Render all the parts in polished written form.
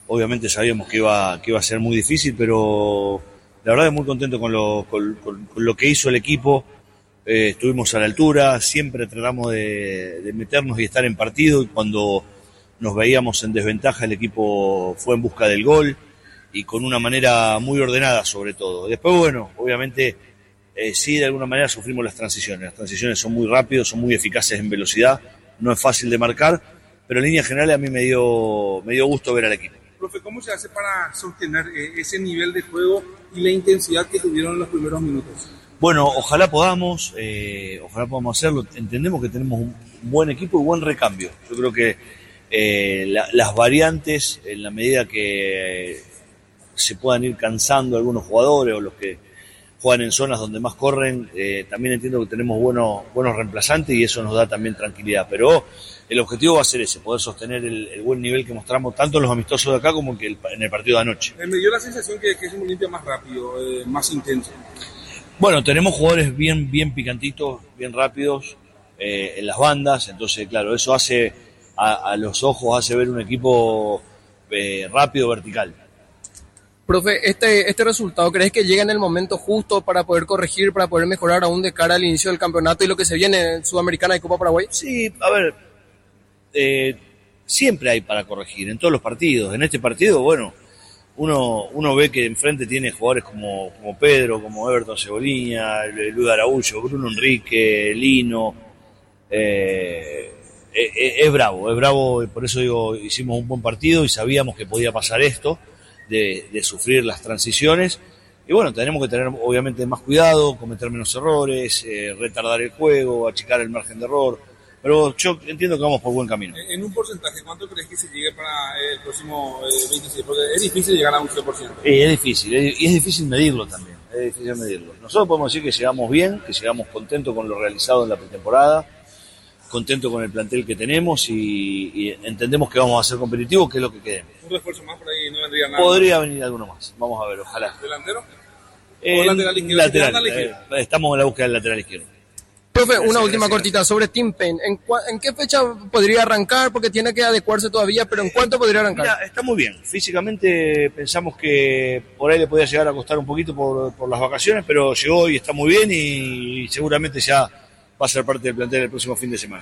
Obviamente sabíamos que iba a ser muy difícil, pero la verdad es muy contento con lo que hizo el equipo. Estuvimos a la altura, siempre tratamos de meternos y estar en partido, y cuando nos veíamos en desventaja el equipo fue en busca del gol y con una manera muy ordenada sobre todo. Después, bueno, obviamente sí, de alguna manera sufrimos las transiciones son muy rápidas, son muy eficaces en velocidad, no es fácil de marcar, pero en líneas generales a mí me dio gusto ver al equipo. Profe, ¿cómo se hace para sostener ese nivel de juego y la intensidad que tuvieron en los primeros minutos? Bueno, ojalá podamos hacerlo. Entendemos que tenemos un buen equipo y buen recambio. Yo creo que las variantes, en la medida que se puedan ir cansando algunos jugadores o los que juegan en zonas donde más corren, también entiendo que tenemos buenos reemplazantes y eso nos da también tranquilidad. Pero el objetivo va a ser ese, poder sostener el buen nivel que mostramos tanto en los amistosos de acá como en el partido de anoche. Me dio la sensación que es un Olimpia más rápido, más intenso. Bueno, tenemos jugadores bien picantitos, bien rápidos en las bandas, entonces claro, eso hace a los ojos, hace ver un equipo rápido, vertical. Profe, este resultado, ¿crees que llega en el momento justo para poder corregir, para poder mejorar aún de cara al inicio del campeonato y lo que se viene en Sudamericana y Copa Paraguay? Sí, a ver, siempre hay para corregir en todos los partidos. En este partido, bueno, uno ve que enfrente tiene jugadores como Pedro, como Everton Cebolinha, Luis Araújo, Bruno Enrique, Lino. Es bravo, por eso digo, hicimos un buen partido y sabíamos que podía pasar esto, de sufrir las transiciones. Y bueno, tenemos que tener obviamente más cuidado, cometer menos errores, retardar el juego, achicar el margen de error. Pero yo entiendo que vamos por buen camino. En un porcentaje, ¿cuánto crees que se llegue para el próximo 26? Porque es difícil llegar a un 100%. Es difícil, y es difícil medirlo también. Nosotros podemos decir que llegamos bien, que llegamos contentos con lo realizado en la pretemporada, contentos con el plantel que tenemos y entendemos que vamos a ser competitivos, que es lo que queremos. ¿Un refuerzo más por ahí no vendría nada? Podría venir alguno más, vamos a ver, ojalá. ¿Delantero? ¿O lateral izquierdo? Lateral, estamos en la búsqueda del lateral izquierdo. Profe, una última cortita sobre Tim Paine. ¿En qué fecha podría arrancar? Porque tiene que adecuarse todavía, pero ¿en cuánto podría arrancar? Mira, está muy bien. Físicamente pensamos que por ahí le podía llegar a costar un poquito por las vacaciones, pero llegó y está muy bien y seguramente ya va a ser parte del plantel el próximo fin de semana.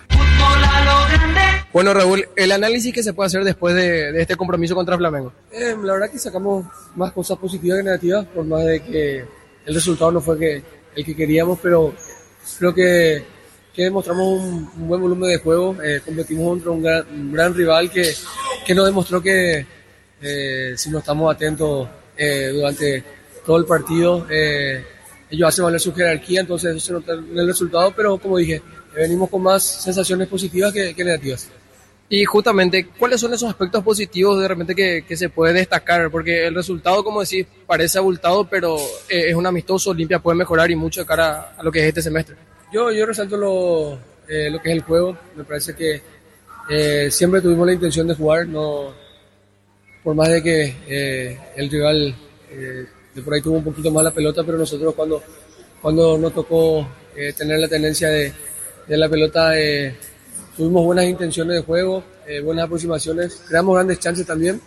Bueno, Raúl, el análisis que se puede hacer después de este compromiso contra Flamengo. La verdad que sacamos más cosas positivas que negativas, por más de que el resultado no fue el que queríamos, pero creo que demostramos un buen volumen de juego, competimos contra un gran rival que nos demostró que si no estamos atentos durante todo el partido, ellos hacen valer su jerarquía, entonces eso se nota en el resultado, pero como dije, venimos con más sensaciones positivas que negativas. Y justamente, ¿cuáles son esos aspectos positivos de repente que se puede destacar? Porque el resultado, como decís, parece abultado, pero es un amistoso, Olimpia puede mejorar y mucho de cara a lo que es este semestre. Yo resalto lo que es el juego. Me parece que siempre tuvimos la intención de jugar, no, por más de que el rival de por ahí tuvo un poquito más la pelota, pero nosotros cuando nos tocó tener la tendencia de la pelota, tuvimos buenas intenciones de juego, buenas aproximaciones, creamos grandes chances también,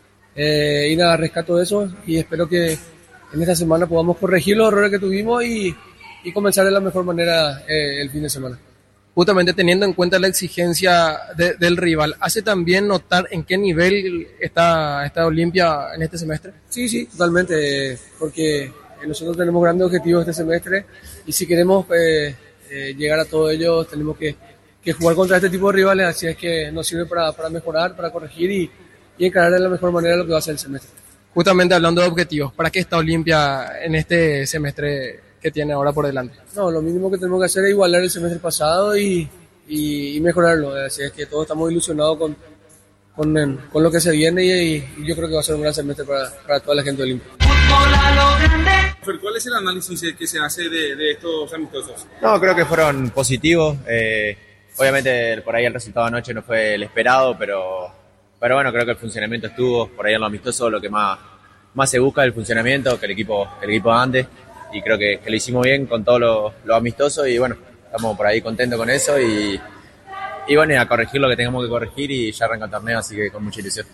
y nada, rescato eso y espero que en esta semana podamos corregir los errores que tuvimos y comenzar de la mejor manera el fin de semana. Justamente teniendo en cuenta la exigencia del rival, ¿hace también notar en qué nivel está Olimpia en este semestre? Sí, totalmente, porque nosotros tenemos grandes objetivos este semestre y si queremos llegar a todos ellos tenemos que jugar contra este tipo de rivales, así es que nos sirve para mejorar, para corregir y encarar de la mejor manera lo que va a ser el semestre. Justamente hablando de objetivos, ¿para qué está Olimpia en este semestre que tiene ahora por delante? No, lo mínimo que tenemos que hacer es igualar el semestre pasado y mejorarlo, así es que todos estamos ilusionados con lo que se viene y yo creo que va a ser un gran semestre para toda la gente de Olimpia. ¿Cuál es el análisis que se hace de estos amistosos? No, creo que fueron positivos. Obviamente por ahí el resultado anoche no fue el esperado, pero bueno, creo que el funcionamiento estuvo por ahí en lo amistoso, lo que más se busca el funcionamiento, que el equipo ande, y creo que lo hicimos bien con todo lo amistoso y bueno, estamos por ahí contentos con eso y bueno, a corregir lo que tengamos que corregir y ya arranca el torneo, así que con mucha ilusión.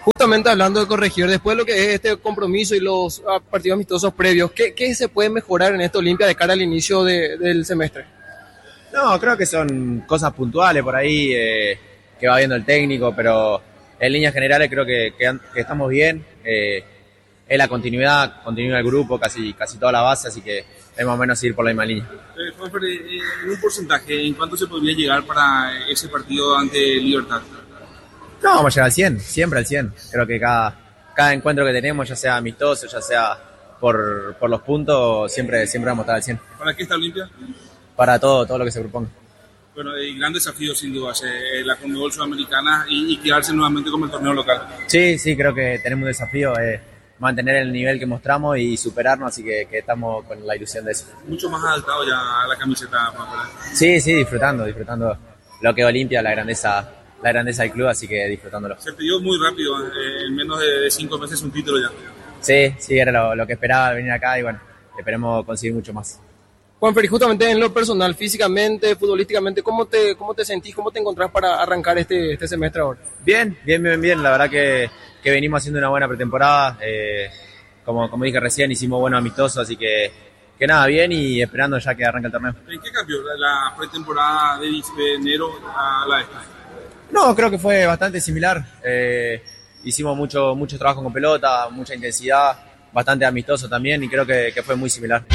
Justamente hablando de corregir, después de lo que es este compromiso y los partidos amistosos previos, ¿qué se puede mejorar en esta Olimpia de cara al inicio del semestre? No, creo que son cosas puntuales por ahí que va viendo el técnico, pero en líneas generales creo que estamos bien. Es la continuidad del grupo, casi toda la base, así que es más o menos ir por la misma línea. Juanfer, en un porcentaje, ¿en cuánto se podría llegar para ese partido ante Libertad? No, vamos a llegar al 100, siempre al 100. Creo que cada encuentro que tenemos, ya sea amistoso, ya sea por los puntos, siempre vamos a estar al 100. ¿Para qué está Olimpia? Para todo lo que se proponga. Bueno, el gran desafío sin duda es la Conmebol Sudamericana y quedarse nuevamente como el torneo local. Sí, creo que tenemos un desafío, mantener el nivel que mostramos y superarnos, así que estamos con la ilusión de eso. Mucho más adaptado ya a la camiseta, Juanfer. Sí, disfrutando lo que es Olimpia, la grandeza del club, así que disfrutándolo. Se pidió muy rápido, en menos de 5 meses un título ya. Sí, era lo que esperaba venir acá y bueno, esperemos conseguir mucho más. Juanfer, justamente en lo personal, físicamente, futbolísticamente, ¿cómo te sentís, cómo te encontrás para arrancar este semestre ahora? Bien, la verdad que venimos haciendo una buena pretemporada, como dije recién, hicimos buenos amistosos, así que nada, bien y esperando ya que arranque el torneo. ¿En qué cambió la pretemporada de enero a la esta? No, creo que fue bastante similar. Hicimos mucho trabajo con pelota, mucha intensidad, bastante amistoso también y creo que fue muy similar.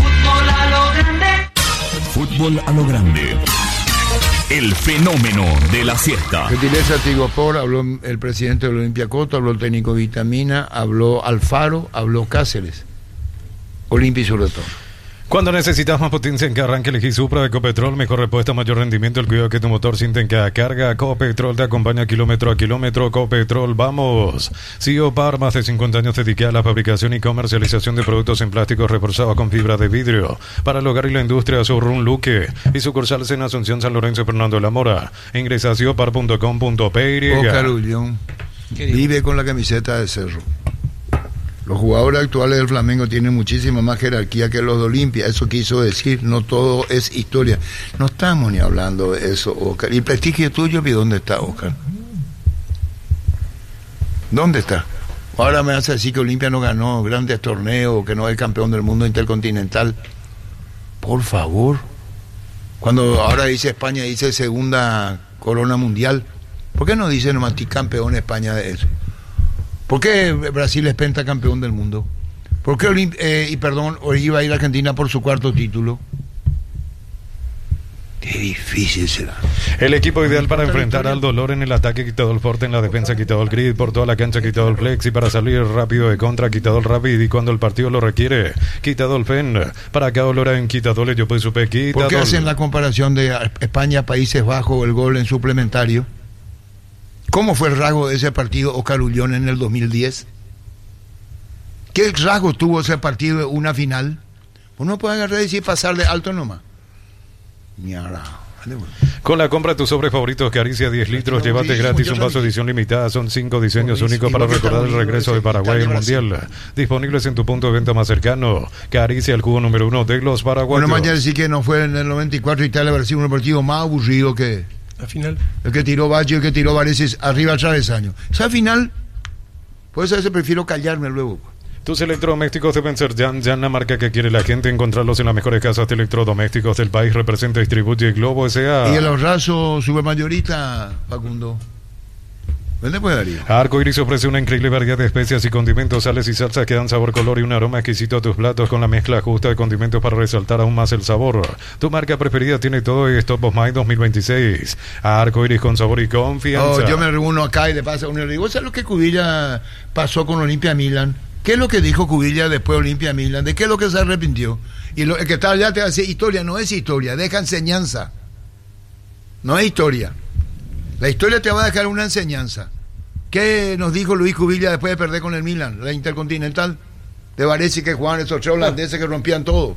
Fútbol a lo grande. El fenómeno de la siesta. Gentileza Tigopor, habló el presidente del Olympiacos, habló el técnico Vitamina, habló Alfaro, habló Cáceres. Olimpia y sobre todo. Cuando necesitas más potencia en que arranque, elegí Supra de Ecopetrol, mejor respuesta, mayor rendimiento, el cuidado que tu motor siente en cada carga. Ecopetrol te acompaña kilómetro a kilómetro. Ecopetrol, vamos. CEO Par, más de 50 años dedicada a la fabricación y comercialización de productos en plásticos reforzados con fibra de vidrio. Para el hogar y la industria, Showroom Luque y sucursales en Asunción, San Lorenzo, Fernando de la Mora. Ingresa a ciopar.com.py. Carullón vive con la camiseta de Cerro. Los jugadores actuales del Flamengo tienen muchísima más jerarquía que los de Olimpia. Eso quiso decir, no todo es historia. No estamos ni hablando de eso, Oscar. ¿Y el prestigio tuyo, ¿y dónde está, Oscar? ¿Dónde está? Ahora me hace decir que Olimpia no ganó grandes torneos, que no es campeón del mundo intercontinental. Por favor. Cuando ahora dice España, dice segunda corona mundial. ¿Por qué no dice nomás campeón España de eso? ¿Por qué Brasil es pentacampeón del mundo? ¿Por qué iba a ir a Argentina por su cuarto título? Qué difícil será. El equipo ideal para enfrentar al dolor en el ataque, quitado el forte, en la defensa, quitado el grid, por toda la cancha, quitado el flex, y para salir rápido de contra, quitado el rapid, y cuando el partido lo requiere, quitado el fen. Para cada dolor en quitadores, yo pues supe quitador. ¿Por qué hacen la comparación de España, Países Bajos, el gol en suplementario? ¿Cómo fue el rasgo de ese partido Oscar Ullón en el 2010? ¿Qué rasgo tuvo ese partido de una final? Uno puede agarrar y decir pasar de alto nomás. Mierda. Con la compra de tus sobres favoritos Caricia 10 litros, llévate gratis un vaso edición limitada. Son 5 diseños únicos para recordar el regreso de Paraguay al Mundial. Disponibles en tu punto de venta más cercano. Caricia, el jugo número 1 de los paraguayos. Bueno, mañana decir que no fue en el 94 Italia, haber sido un partido más aburrido que la final. El que tiró Baggio, el que tiró Vareces arriba al travesaño. Esa final, por eso a veces prefiero callarme luego. Tus electrodomésticos deben ser Jan, la marca que quiere la gente. Encontrarlos en las mejores casas de electrodomésticos del país. Representa y distribuye Globo S.A. Y el ahorrazo supermayorista, Facundo. ¿Dónde puede Darío? Arco Iris ofrece una increíble variedad de especias y condimentos, sales y salsas que dan sabor, color y un aroma exquisito a tus platos, con la mezcla justa de condimentos para resaltar aún más el sabor. Tu marca preferida tiene todo y es Top of Mind 2026. Arco Iris, con sabor y confianza. Yo me reúno acá y le pasa a uno y le digo, ¿sabes lo que Cubilla pasó con Olimpia Milán? ¿Qué es lo que dijo Cubilla después de Olimpia Milán? ¿De qué es lo que se arrepintió? Y el que está allá te va a decir, historia no es historia, deja enseñanza. No es historia. La historia te va a dejar una enseñanza. ¿Qué nos dijo Luis Cubilla después de perder con el Milan, la Intercontinental? ¿Te parece que jugaban esos tres holandeses que rompían todo?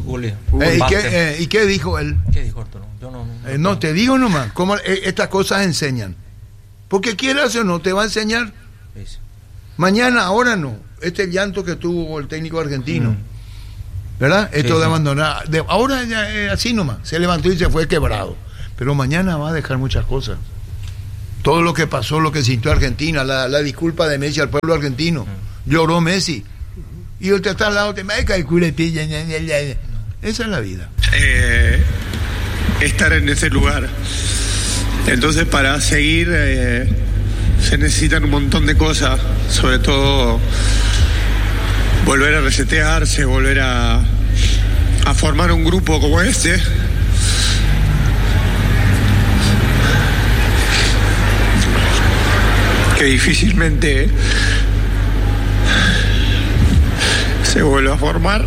¿Y qué dijo él? ¿Qué dijo Arturo? Yo no te digo nomás, cómo estas cosas enseñan. Porque quieras o no, te va a enseñar. Sí. Mañana, ahora no. Este llanto que tuvo el técnico argentino. ¿Verdad? Esto de abandonar. Ahora ya así nomás. Se levantó y se fue quebrado. Pero mañana va a dejar muchas cosas. todo lo que pasó, lo que sintió Argentina, la disculpa de Messi al pueblo argentino. Lloró Messi. Y usted está al lado, esa es la vida. Estar en ese lugar. Entonces, para seguir se necesitan un montón de cosas, sobre todo volver a resetearse, volver a formar un grupo como este. Que difícilmente se vuelve a formar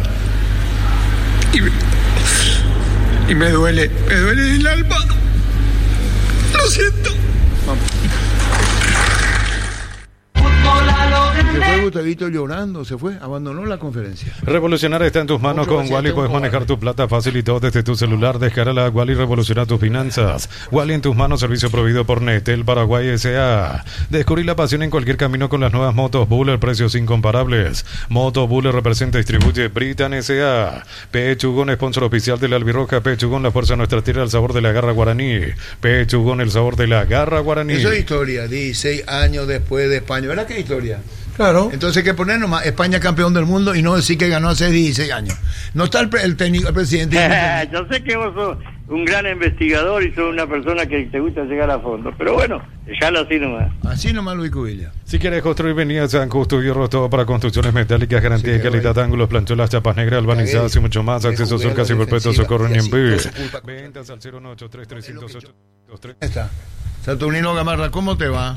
y me duele el alma. Lo siento. Se fue Gustavito llorando, se fue, abandonó la conferencia. Revolucionar está en tus manos. Con Wally puedes manejar tu plata fácil y todo desde tu celular. Descárgala. Wally revoluciona tus finanzas. Wally en tus manos, servicio proveído por Netel Paraguay S.A. Descubrí la pasión en cualquier camino con las nuevas motos Buller, precios incomparables. Moto Buller representa y distribuye Britan S.A. Pechugón, sponsor oficial de la Albirroja. Pechugón, la fuerza de nuestra tierra, el sabor de la garra guaraní. Pechugón, el sabor de la garra guaraní. Eso es historia, 16 años después de España. ¿Verdad qué historia? Claro. Entonces hay que poner nomás España campeón del mundo y no decir que ganó hace 16 años. No está el técnico, el presidente. Yo sé que vos sos un gran investigador y sos una persona que te gusta llegar a fondo, pero bueno, déjalo así nomás. Así nomás, Luis Cubilla. Si quieres construir, venía a San Justo Hierro, todo para construcciones metálicas, garantía de calidad, ángulos, planchuelas, chapas negras, albanizadas y mucho más. Acceso sur casi perpetuo, socorro ni en bis. Ventas al 098335823. Está. Saturnino Gamarra, ¿cómo te va?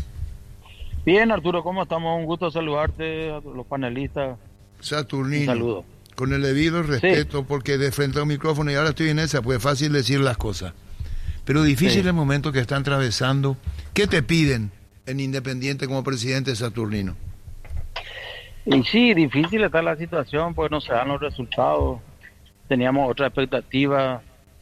Bien, Arturo, ¿cómo estamos? Un gusto saludarte, a los panelistas. Saturnino. Un saludo. Con el debido respeto, sí. Porque de frente a un micrófono, y ahora estoy en esa, pues es fácil decir las cosas. Pero difícil el momento que están atravesando. ¿Qué te piden en Independiente como presidente, Saturnino? Y sí, difícil está la situación, pues no se dan los resultados. Teníamos otra expectativa.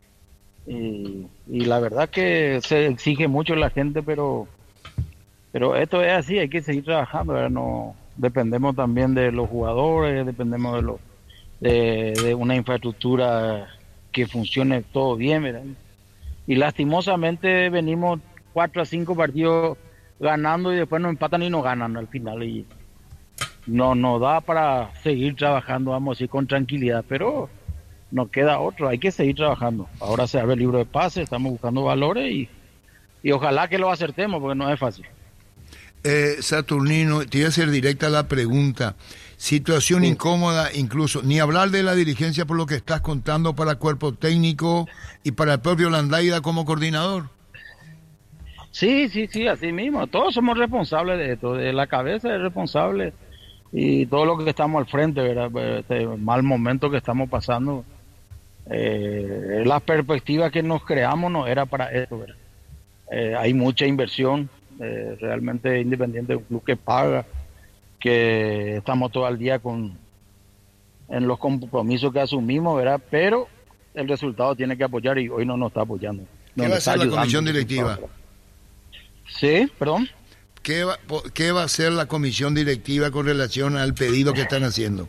Y la verdad que se exige mucho la gente, pero esto es así, hay que seguir trabajando, ¿verdad? No dependemos también de los jugadores, dependemos de una infraestructura que funcione todo bien, ¿verdad? Y lastimosamente venimos 4 a 5 partidos ganando y después nos empatan y nos ganan al final, y no nos da para seguir trabajando, vamos a decir, con tranquilidad, pero no queda otro, hay que seguir trabajando. Ahora se abre el libro de pases, estamos buscando valores y ojalá que lo acertemos, porque no es fácil. Saturnino, te iba a hacer directa la pregunta. Situación incómoda, incluso, ni hablar de la dirigencia por lo que estás contando para el cuerpo técnico y para el propio Landaida como coordinador. Sí, así mismo. Todos somos responsables de esto, de la cabeza es responsable y todo lo que estamos al frente, ¿verdad? Este mal momento que estamos pasando. Las perspectivas que nos creamos no era para esto, ¿verdad? Hay mucha inversión. Realmente Independiente es un club que paga, que estamos todo el día en los compromisos que asumimos, ¿verdad? Pero el resultado tiene que apoyar y hoy no nos está apoyando. ¿Qué va a hacer la comisión directiva? Sí, perdón. ¿Qué va a hacer la comisión directiva con relación al pedido que están haciendo?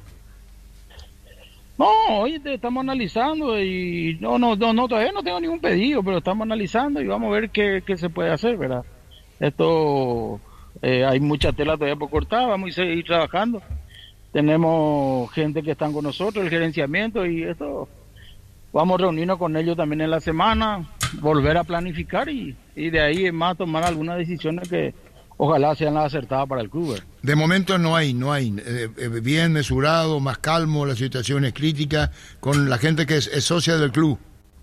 No, hoy estamos analizando y no, todavía no tengo ningún pedido, pero estamos analizando y vamos a ver qué se puede hacer, ¿verdad? Esto, hay mucha tela todavía por cortar, vamos a seguir trabajando. Tenemos gente que están con nosotros, el gerenciamiento, y esto, vamos a reunirnos con ellos también en la semana, volver a planificar y de ahí en más tomar algunas decisiones que ojalá sean las acertadas para el club. De momento no hay, bien mesurado, más calmo, la situación es crítica con la gente que es socia del club.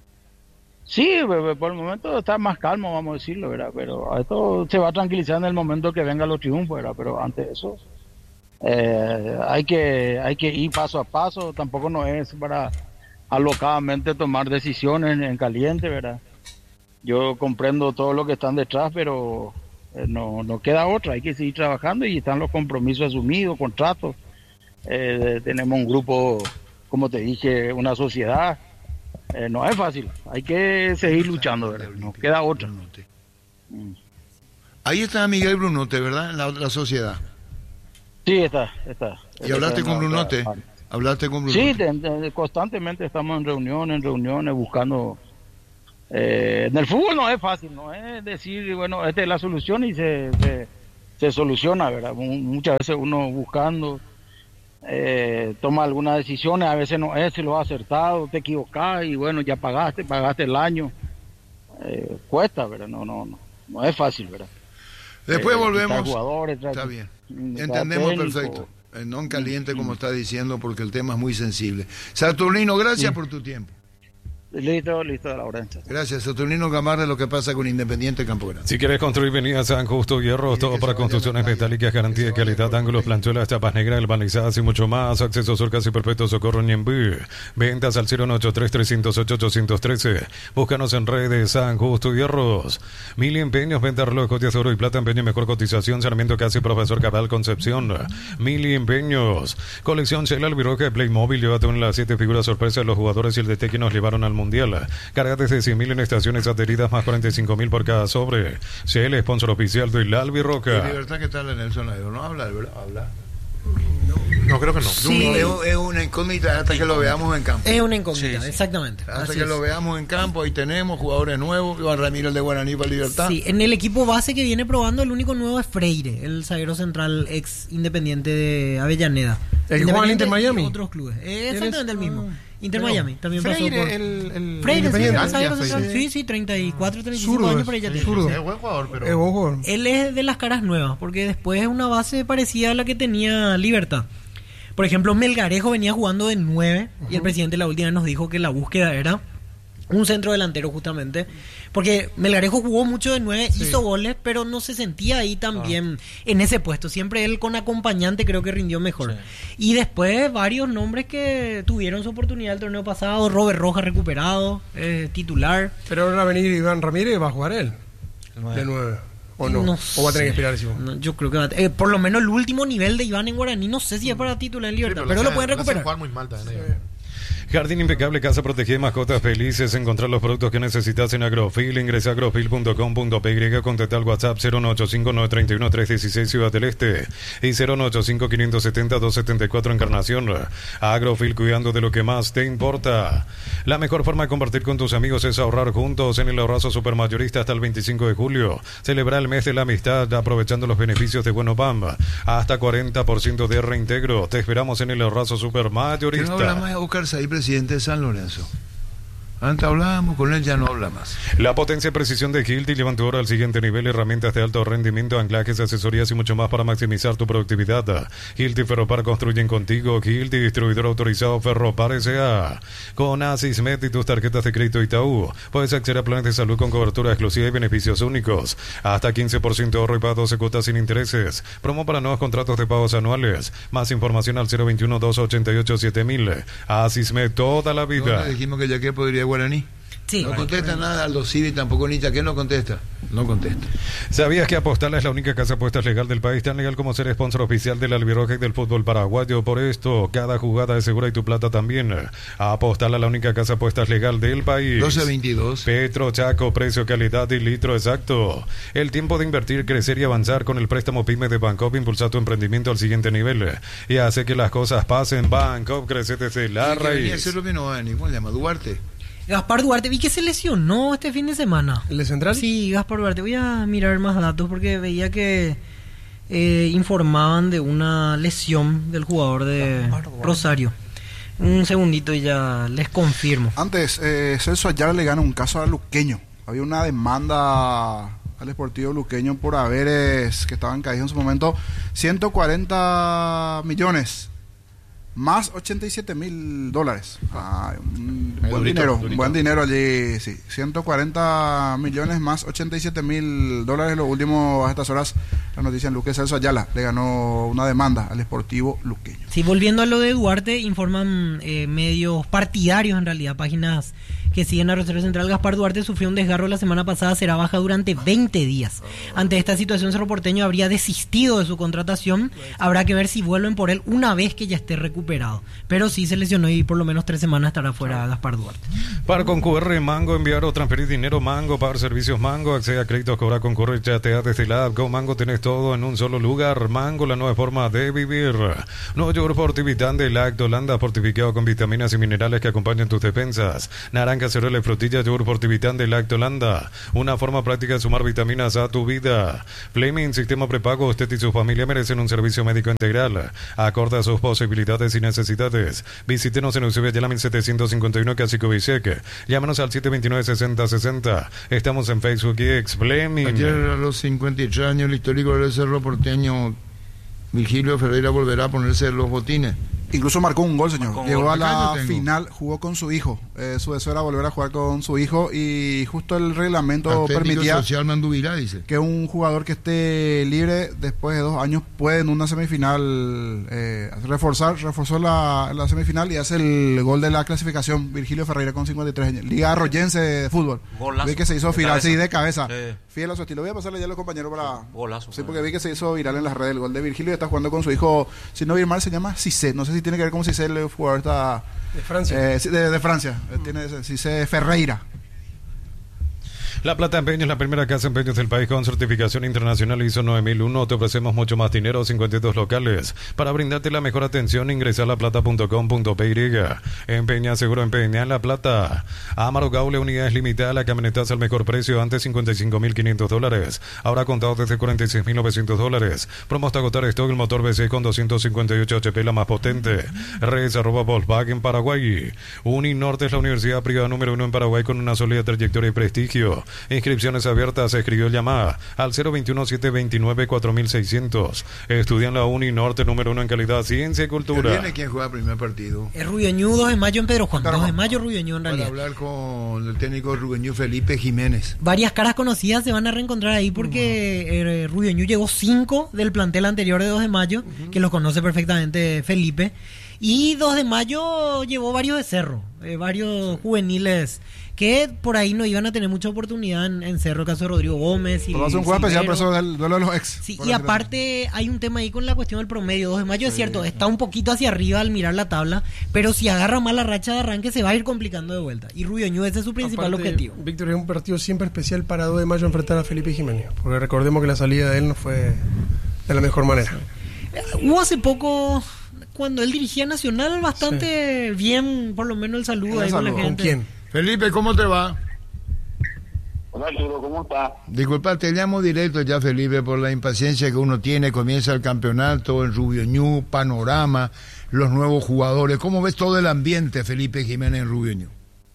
Sí, por el momento está más calmo, vamos a decirlo, ¿verdad? Pero esto se va a tranquilizar en el momento que vengan los triunfos, ¿verdad? Pero antes de eso, hay que ir paso a paso, tampoco no es para alocadamente tomar decisiones en caliente, ¿verdad? Yo comprendo todo lo que están detrás, pero no queda otra, hay que seguir trabajando y están los compromisos asumidos, contratos. Tenemos un grupo, como te dije, una sociedad. No es fácil, hay que seguir luchando, ¿verdad? No queda otra. Ahí está Miguel Brunote, ¿verdad? En la sociedad. Sí, está. ¿Y hablaste con Brunote? ¿Hablaste con Brunote? Sí, constantemente estamos en reuniones, buscando En el fútbol no es fácil, no es decir, bueno, esta es la solución y se soluciona, ¿verdad? Muchas veces uno buscando toma algunas decisiones, a veces no es, si lo has acertado, te equivocás y bueno, ya pagaste el año. Cuesta, ¿verdad? No es fácil, ¿verdad? Después volvemos. Jugadores, está bien. Entendemos perfecto. No en caliente, como está diciendo, porque el tema es muy sensible. Saturnino, gracias por tu tiempo. Listo, la hora. Gracias, Saturnino Gamarra, lo que pasa con Independiente Campo Grande. Si quieres construir, venía a San Justo Hierro, todo para construcciones metálicas, garantía de calidad, ángulos, planchuelas, chapas negras, balizadas y mucho más. Acceso sur casi perfecto, Socorro Ñembí. Ventas al 093-308-813. Búscanos en redes San Justo Hierros. Mil empeños, venta relojes de oro y plata, empeño y mejor cotización. Sarmiento Casi, Profesor Cabral Concepción. Mil empeños. Colección Shell Albiroja de Playmobil. Llévate una de las 7 figuras sorpresas de los jugadores y el DT que nos llevaron al Mundial. Carga desde 100.000 en estaciones adheridas, más 45.000 por cada sobre. Shell, sponsor oficial de la Albiroca. Libertad, ¿qué tal, Nelson Ladero? ¿No habla, verdad? ¿Habla? No, creo que no. Sí, es una incógnita hasta que lo veamos en campo. Es una incógnita, exactamente. Hasta que lo veamos en campo, ahí tenemos jugadores nuevos. Iván Ramírez, el de Guaraní para Libertad. Sí, en el equipo base que viene probando, el único nuevo es Freire, el zaguero central ex Independiente de Avellaneda. ¿El que juega en Inter Miami? Otros clubes. Exactamente el mismo. Inter Miami también Freire, pasó por... el Freire, sí, el zaguero central. Sí, 34, 35 años por ella tiene. Es buen jugador, pero... Es buen jugador. Él es de las caras nuevas, porque después es una base parecida a la que tenía Libertad. Por ejemplo, Melgarejo venía jugando de 9 y el presidente la última vez nos dijo que la búsqueda era un centro delantero justamente, porque Melgarejo jugó mucho de 9, hizo goles, pero no se sentía ahí tan bien en ese puesto. Siempre él con acompañante creo que rindió mejor. Y después varios nombres que tuvieron su oportunidad el torneo pasado. Robert Rojas recuperado, titular. Pero ahora va a venir Iván Ramírez, va a jugar él de 9. ¿O no? ¿O va a tener que esperar? No, yo creo que por lo menos el último nivel de Iván en Guaraní, no sé si es para título en Libertad, pero lo pueden recuperar. Jugar muy mal también, Jardín impecable, casa protegida, mascotas felices. Encontrar los productos que necesitas en Agrofil. Ingresa a agrofil.com.py, contacta al WhatsApp 0185931-316 Ciudad del Este y 018-570-274 Encarnación. Agrofil, cuidando de lo que más te importa. La mejor forma de compartir con tus amigos es ahorrar juntos en el ahorrazo supermayorista hasta el 25 de julio. Celebra el mes de la amistad aprovechando los beneficios de Bueno Pam. Hasta 40% de reintegro. Te esperamos en el ahorrazo supermayorista. ¿Qué no hablamos de Oscar Saí, presidente de San Lorenzo? Antes hablábamos con él, ya no habla más. La potencia y precisión de Hilti levantó ahora al siguiente nivel, herramientas de alto rendimiento, anclajes, asesorías y mucho más para maximizar tu productividad. Hilti Ferropar, construyen contigo. Hilti, distribuidor autorizado Ferropar S.A. Con Asismet y tus tarjetas de crédito Itaú, puedes acceder a planes de salud con cobertura exclusiva y beneficios únicos. Hasta 15% ahorro y pago 12 cuotas sin intereses. Promo para nuevos contratos de pagos anuales. Más información al 021-288-7000. Asismet, toda la vida. ¿Dónde dijimos que ya que podría Guaraní? Sí. No contesta nada Aldo Civi, tampoco Nicha. ¿Qué no contesta? No contesta. ¿Sabías que Apostala es la única casa de apuestas legal del país, tan legal como ser sponsor oficial del Albiroja y del fútbol paraguayo? Por esto, cada jugada es segura y tu plata también. Apostala, la única casa de apuestas legal del país. 12-22. Petro, Chaco, precio, calidad y litro exacto. El tiempo de invertir, crecer y avanzar con el préstamo PYME de Bancop impulsa tu emprendimiento al siguiente nivel y hace que las cosas pasen. Bancop crece desde la raíz. Venía a hacerlo bien, ¿cómo se llama? Duarte. Gaspar Duarte, vi que se lesionó este fin de semana. ¿El de Central? Sí, Gaspar Duarte. Voy a mirar más datos porque veía que informaban de una lesión del jugador de Rosario. Un segundito y ya les confirmo. Antes, Celso Ayala le gana un caso a Luqueño. Había una demanda al Sportivo Luqueño por haberes que estaban caídos en su momento. 140 millones. Más $87,000. Un buen dinero allí, sí. 140 millones más $87,000. Lo último a estas horas, la noticia en Luque, Celso Ayala le ganó una demanda al Sportivo Luqueño. Sí, volviendo a lo de Duarte, informan medios partidarios, en realidad, páginas que siguen a Rosario Central. Gaspar Duarte sufrió un desgarro la semana pasada, será baja durante 20 días. Ante esta situación, Cerro Porteño habría desistido de su contratación. Habrá que ver si vuelven por él una vez que ya esté recuperado. Pero sí se lesionó y por lo menos 3 semanas estará fuera Gaspar Duarte. Para con QR Mango, enviar o transferir dinero Mango, pagar servicios Mango, acceder a créditos, cobrar con QR, chatear desde la app. Con Mango tenés todo en un solo lugar. Mango, la nueva forma de vivir. Nuevo yogur fortivitán de Lacto Holanda, fortificado con vitaminas y minerales que acompañan tus defensas. Naranja Cacerola y Frutilla Yogur Fortivitán de Lactolanda. Una forma práctica de sumar vitaminas a tu vida. Fleming Sistema Prepago. Usted y su familia merecen un servicio médico integral, acorde a sus posibilidades y necesidades. Visítenos en Eusebio Ayala 1751, Casico Bisek. Llámanos al 729-6060. Estamos en Facebook y X. Fleming. Ayer a los 53 años el histórico del Cerro Porteño Virgilio Ferreira volverá a ponerse los botines. Incluso marcó un gol, señor. Llegó a la final, jugó con su hijo. Su deseo era volver a jugar con su hijo y justo el reglamento permitía social Manduvirá, dice, que un jugador que esté libre después de 2 años puede en una semifinal reforzó la semifinal y hace el gol de la clasificación. Virgilio Ferreira con 53 años. Liga Arroyense de fútbol. Golazo. Vi que se hizo viral, sí, de cabeza. Sí. Fiel a su estilo. Voy a pasarle ya a los compañeros para... Golazo. Sí, porque vi que se hizo viral en las redes el gol de Virgilio y está jugando con su hijo, si no vi mal, se llama Cissé. No sé si tiene que ver con Cissé, el jugador está... De Francia. De Francia. Tiene Cissé Ferreira. La Plata Empeños, la primera casa de empeños del país con certificación internacional ISO 9001. Te ofrecemos mucho más dinero, 52 locales. Para brindarte la mejor atención, ingresa a laplata.com.py. Empeña seguro, empeña en La Plata. Amaro Gaule, unidades limitadas, la camionetaza al mejor precio, antes $55.500. Ahora contado desde $46.900. Promo hasta agotar stock, el motor V6 con 258 HP, la más potente. Res @ Volkswagen Paraguay. Uninorte es la universidad privada número 1 en Paraguay con una sólida trayectoria y prestigio. Inscripciones abiertas. Escribió llamada al 021-729-4600. Estudia en la Uninorte, número 1 en calidad, ciencia y cultura. ¿Viene quién juega primer partido? Es Rubiñú, 2 de mayo en Pedro Juan. 2 de mayo Rubiñú en realidad. Para hablar con el técnico Rubiñú, Felipe Jiménez. Varias caras conocidas se van a reencontrar ahí porque Rubiñú llegó 5 del plantel anterior de 2 de mayo, que los conoce perfectamente Felipe. Y 2 de mayo llevó varios de Cerro, varios juveniles que por ahí no iban a tener mucha oportunidad en Cerro, el caso de Rodrigo Gómez. Va a ser un juego especial, por eso del duelo de los ex. Sí, y aparte hay un tema ahí con la cuestión del promedio. 2 de mayo es cierto, está un poquito hacia arriba al mirar la tabla, pero si agarra mal la racha de arranque se va a ir complicando de vuelta. Y Rubiñú, ese es su principal objetivo. Víctor, es un partido siempre especial para 2 de mayo enfrentar a Felipe Jiménez, porque recordemos que la salida de él no fue de la mejor manera. Hubo hace poco, cuando él dirigía Nacional, bastante bien, por lo menos el saludo ahí con la gente. ¿Con quién? Felipe, ¿cómo te va? Hola Arturo, ¿cómo está? Disculpa, te llamo directo ya, Felipe, por la impaciencia que uno tiene. Comienza el campeonato en Rubiñú, panorama, los nuevos jugadores. ¿Cómo ves todo el ambiente, Felipe Jiménez, en Rubiñú?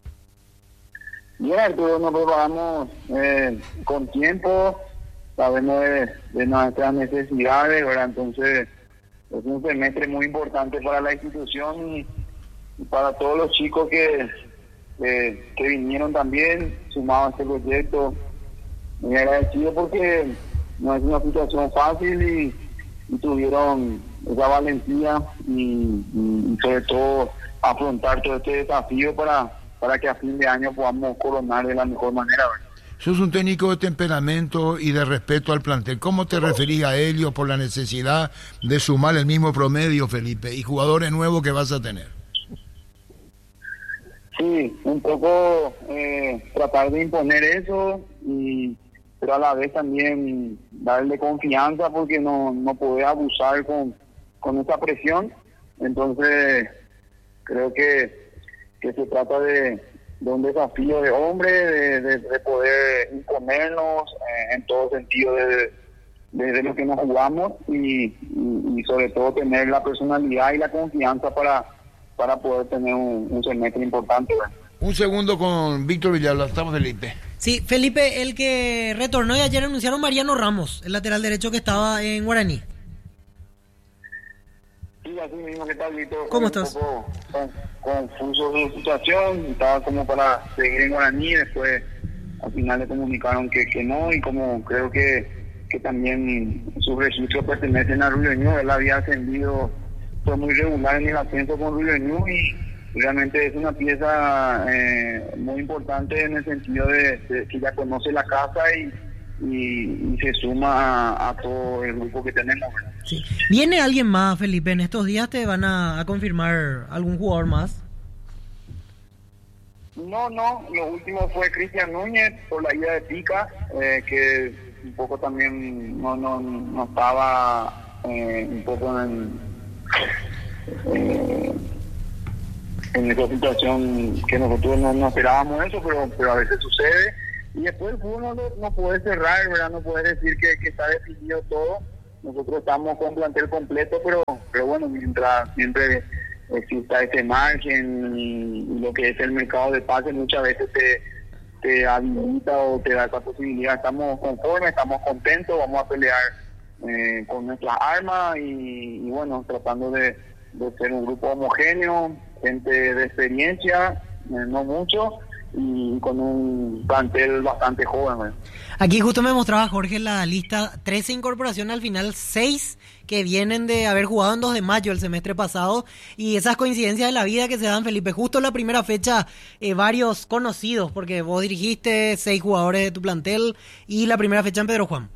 Bien, Arturo, nos preparamos con tiempo, sabemos de nuestras necesidades, ¿verdad? Entonces es un semestre muy importante para la institución y para todos los chicos que vinieron también sumados a este proyecto. Muy agradecido porque no es una situación fácil y tuvieron esa valentía y sobre todo afrontar todo este desafío para que a fin de año podamos coronar de la mejor manera, ¿verdad? Sos un técnico de temperamento y de respeto al plantel. ¿Cómo te referís a ellos por la necesidad de sumar el mismo promedio, Felipe, y jugadores nuevos que vas a tener? Sí, un poco tratar de imponer eso, pero a la vez también darle confianza porque no poder abusar con esa presión. Entonces creo que se trata de un desafío de hombre, de poder imponernos en todo sentido desde lo que nos jugamos y sobre todo tener la personalidad y la confianza para poder tener un semestre importante, ¿verdad? Un segundo con Víctor Villalba, estamos Felipe. Sí, Felipe, el que retornó y ayer anunciaron Mariano Ramos, el lateral derecho que estaba en Guaraní. Sí, así mismo, ¿qué tal, Víctor? ¿Cómo estás? Un poco confuso de la situación, estaba como para seguir en Guaraní, después al final le comunicaron que no, y como creo que también sus registros pertenecen a Rubiñú, él había ascendido, fue muy regular en el ascenso con Rubiñú y realmente es una pieza muy importante en el sentido de que ya conoce la casa y se suma a todo el grupo que tenemos. Sí. ¿Viene alguien más, Felipe? ¿En estos días te van a confirmar algún jugador más? No, lo último fue Cristian Núñez por la ida de Pica, que un poco también no estaba un poco en esa situación que nosotros no esperábamos eso, pero a veces sucede. Y después el fútbol no puede cerrar, ¿verdad? No puede decir que está definido todo. Nosotros estamos con plantel completo, pero bueno, mientras siempre exista ese margen y lo que es el mercado de pases muchas veces te habilita o te da esa posibilidad. Estamos conformes, estamos contentos, vamos a pelear con nuestras armas y bueno, tratando de ser un grupo homogéneo, gente de experiencia, no mucho, y con un plantel bastante joven. Aquí justo me mostraba Jorge la lista, 13 incorporaciones al final, 6 que vienen de haber jugado en 2 de mayo el semestre pasado, y esas coincidencias de la vida que se dan, Felipe, justo la primera fecha, varios conocidos, porque vos dirigiste 6 jugadores de tu plantel, y la primera fecha en Pedro Juan.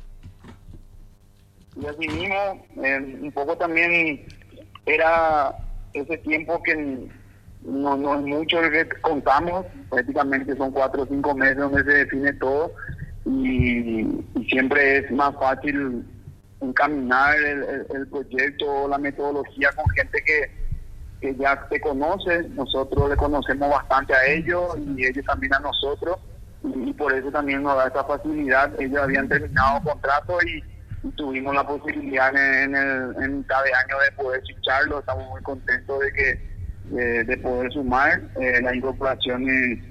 Y así mismo, un poco también era ese tiempo que no es mucho el que contamos, prácticamente son 4 o 5 meses donde se define todo, y siempre es más fácil encaminar el proyecto, la metodología con gente que ya te conoce. Nosotros le conocemos bastante a ellos y ellos también a nosotros, y por eso también nos da esa facilidad. Ellos habían terminado contrato y tuvimos la posibilidad en mitad de año de poder ficharlo. Estamos muy contentos de poder sumar las incorporaciones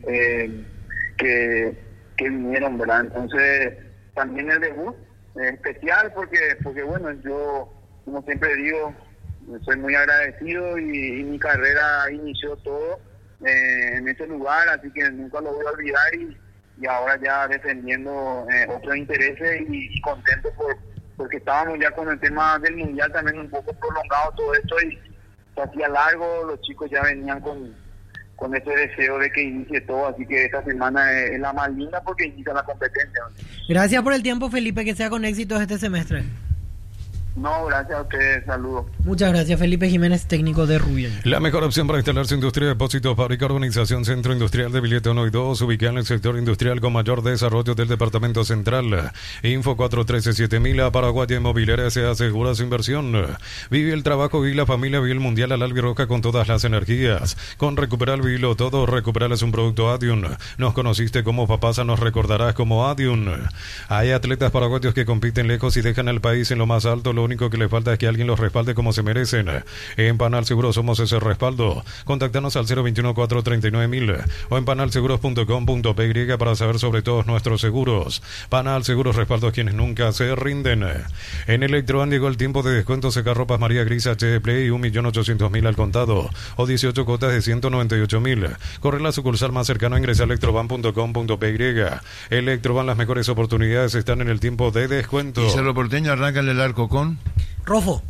que vinieron, ¿verdad? Entonces también el debut especial porque bueno, yo como siempre digo, soy muy agradecido y mi carrera inició todo en ese lugar, así que nunca lo voy a olvidar, y ahora ya defendiendo otros intereses y contento porque estábamos ya con el tema del mundial también un poco prolongado todo esto y se hacía largo, los chicos ya venían con ese deseo de que inicie todo, así que esta semana es la más linda porque inicia la competencia. Gracias por el tiempo, Felipe, que sea con éxitos este semestre. No, gracias a ustedes, saludos. Muchas gracias, Felipe Jiménez, técnico de Rubio. La mejor opción para instalar su industria de depósitos, fábrica, organización, centro industrial de billete 1 y 2, ubicada en el sector industrial con mayor desarrollo del departamento central. Info 413-7000, Paraguay Inmobiliaria se asegura su inversión. Vive el trabajo, vive la familia, vive el mundial al albirroja con todas las energías. Con Recuperar, vivilo todo, Recuperar es un producto Adiun. Nos conociste como Papasa, nos recordarás como Adiun. Hay atletas paraguayos que compiten lejos y dejan al país en lo más alto. Lo único que le falta es que alguien los respalde como se merecen. En Panal Seguros somos ese respaldo. Contáctanos al 021-439-1000 o en panalseguros.com.py para saber sobre todos nuestros seguros. Panal Seguros, respaldo a quienes nunca se rinden. En Electroan llegó el tiempo de descuento. Secarropas María Grisa HD Play 1.800.000 al contado o 18 cuotas de 198.000. Corre la sucursal más cercana, ingresa a electroban.com.py. Electroban, las mejores oportunidades están en el tiempo de descuento. Y Cerro Porteño arranca el arco con Rofo.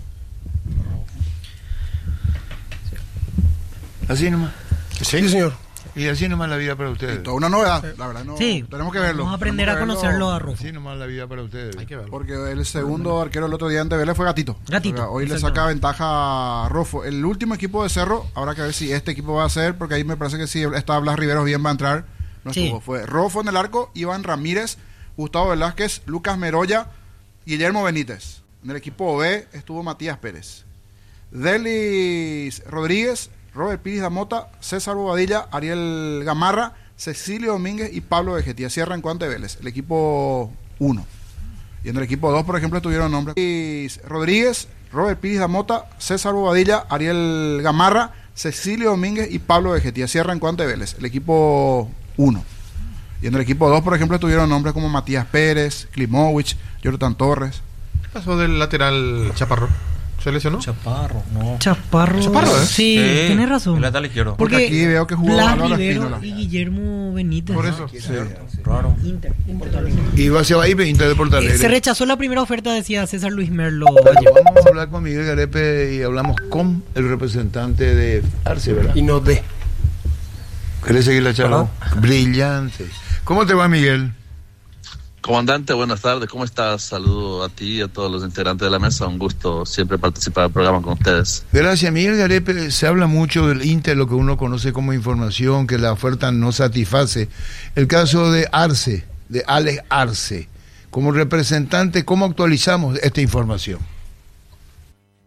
Así nomás. Sí, señor. Y así nomás la vida para ustedes. Toda una novedad, la verdad. No, sí, tenemos que verlo. Vamos a aprender a conocerlo a Rofo. Así nomás la vida para ustedes. Hay que verlo. Porque el segundo arquero el otro día ante Vélez fue Gatito. Hoy le saca ventaja a Rofo. El último equipo de Cerro, habrá que ver si este equipo va a ser, porque ahí me parece que si está Blas Riveros bien va a entrar. No estuvo. Fue Rofo en el arco, Iván Ramírez, Gustavo Velázquez, Lucas Meroya, Guillermo Benítez. En el equipo B estuvo Matías Pérez, Delis Rodríguez, Robert Piris Damota, César Bobadilla, Ariel Gamarra, Cecilio Domínguez y Pablo Vegetti. Así arrancó ante Vélez, el equipo 1. Y en el equipo 2, por ejemplo, estuvieron nombres Delis Rodríguez, Robert Piris Damota, César Bobadilla, Ariel Gamarra, Cecilio Domínguez y Pablo Vegetti. Así arrancó ante Vélez, el equipo 1. Y en el equipo 2, por ejemplo, estuvieron nombres como Matías Pérez, Klimovich, Jonathan Torres. ¿Qué pasó del lateral Chaparro? ¿Se lesionó? Chaparro, sí, tienes razón. El lateral izquierdo. Porque aquí veo que jugó Blas Rivero y Guillermo Benítez. Por eso. Sí. Raro. Inter de Porto Alegre. Y se va a ir Inter de Porto Alegre. Se rechazó la primera oferta, decía César Luis Merlo. Vamos a hablar con Miguel Garepe y hablamos con el representante de Arce, ¿verdad? Y no de. ¿Querés seguir la charla? Brillante. ¿Cómo te va, Miguel? Comandante, buenas tardes, ¿cómo estás? Saludo a ti y a todos los integrantes de la mesa, un gusto siempre participar del programa con ustedes. Gracias, Miguel Garepe. Se habla mucho del Inter, lo que uno conoce como información, que la oferta no satisface. El caso de Arce, de Alex Arce, como representante, ¿cómo actualizamos esta información?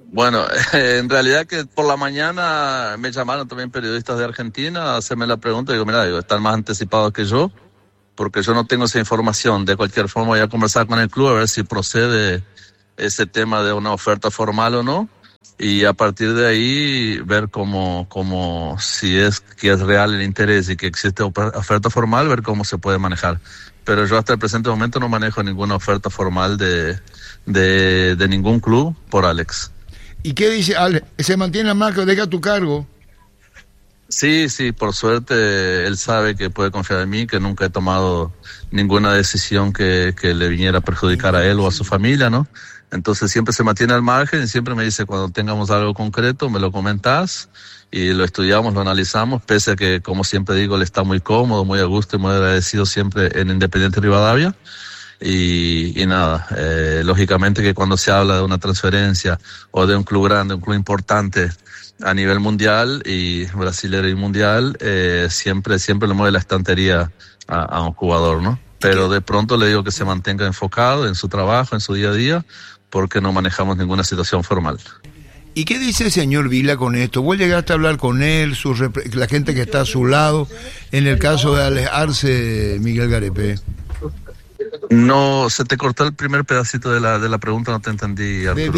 Bueno, en realidad que por la mañana me llamaron también periodistas de Argentina a hacerme la pregunta. Digo, mira, están más anticipados que yo, porque yo no tengo esa información. De cualquier forma voy a conversar con el club a ver si procede ese tema de una oferta formal o no. Y a partir de ahí ver cómo si es que es real el interés y que existe oferta formal, ver cómo se puede manejar. Pero yo hasta el presente momento no manejo ninguna oferta formal de ningún club por Alex. ¿Y qué dice Alex? ¿Se mantiene Marco? ¿Deja tu cargo? Sí, por suerte él sabe que puede confiar en mí, que nunca he tomado ninguna decisión que le viniera a perjudicar a él o a su familia, ¿no? Entonces siempre se mantiene al margen y siempre me dice, cuando tengamos algo concreto me lo comentás y lo estudiamos, lo analizamos, pese a que, como siempre digo, él está muy cómodo, muy a gusto y muy agradecido siempre en Independiente Rivadavia. Y nada, lógicamente que cuando se habla de una transferencia o de un club grande, un club importante a nivel mundial y brasilero y mundial, siempre le mueve la estantería a un jugador, ¿no? Pero de pronto le digo que se mantenga enfocado en su trabajo, en su día a día, porque no manejamos ninguna situación formal. ¿Y qué dice el señor Vila con esto? ¿Vos llegaste a hablar con él, la gente que está a su lado, en el caso de alejarse Miguel Garepé? No, se te cortó el primer pedacito de la pregunta, no te entendí, Arturo.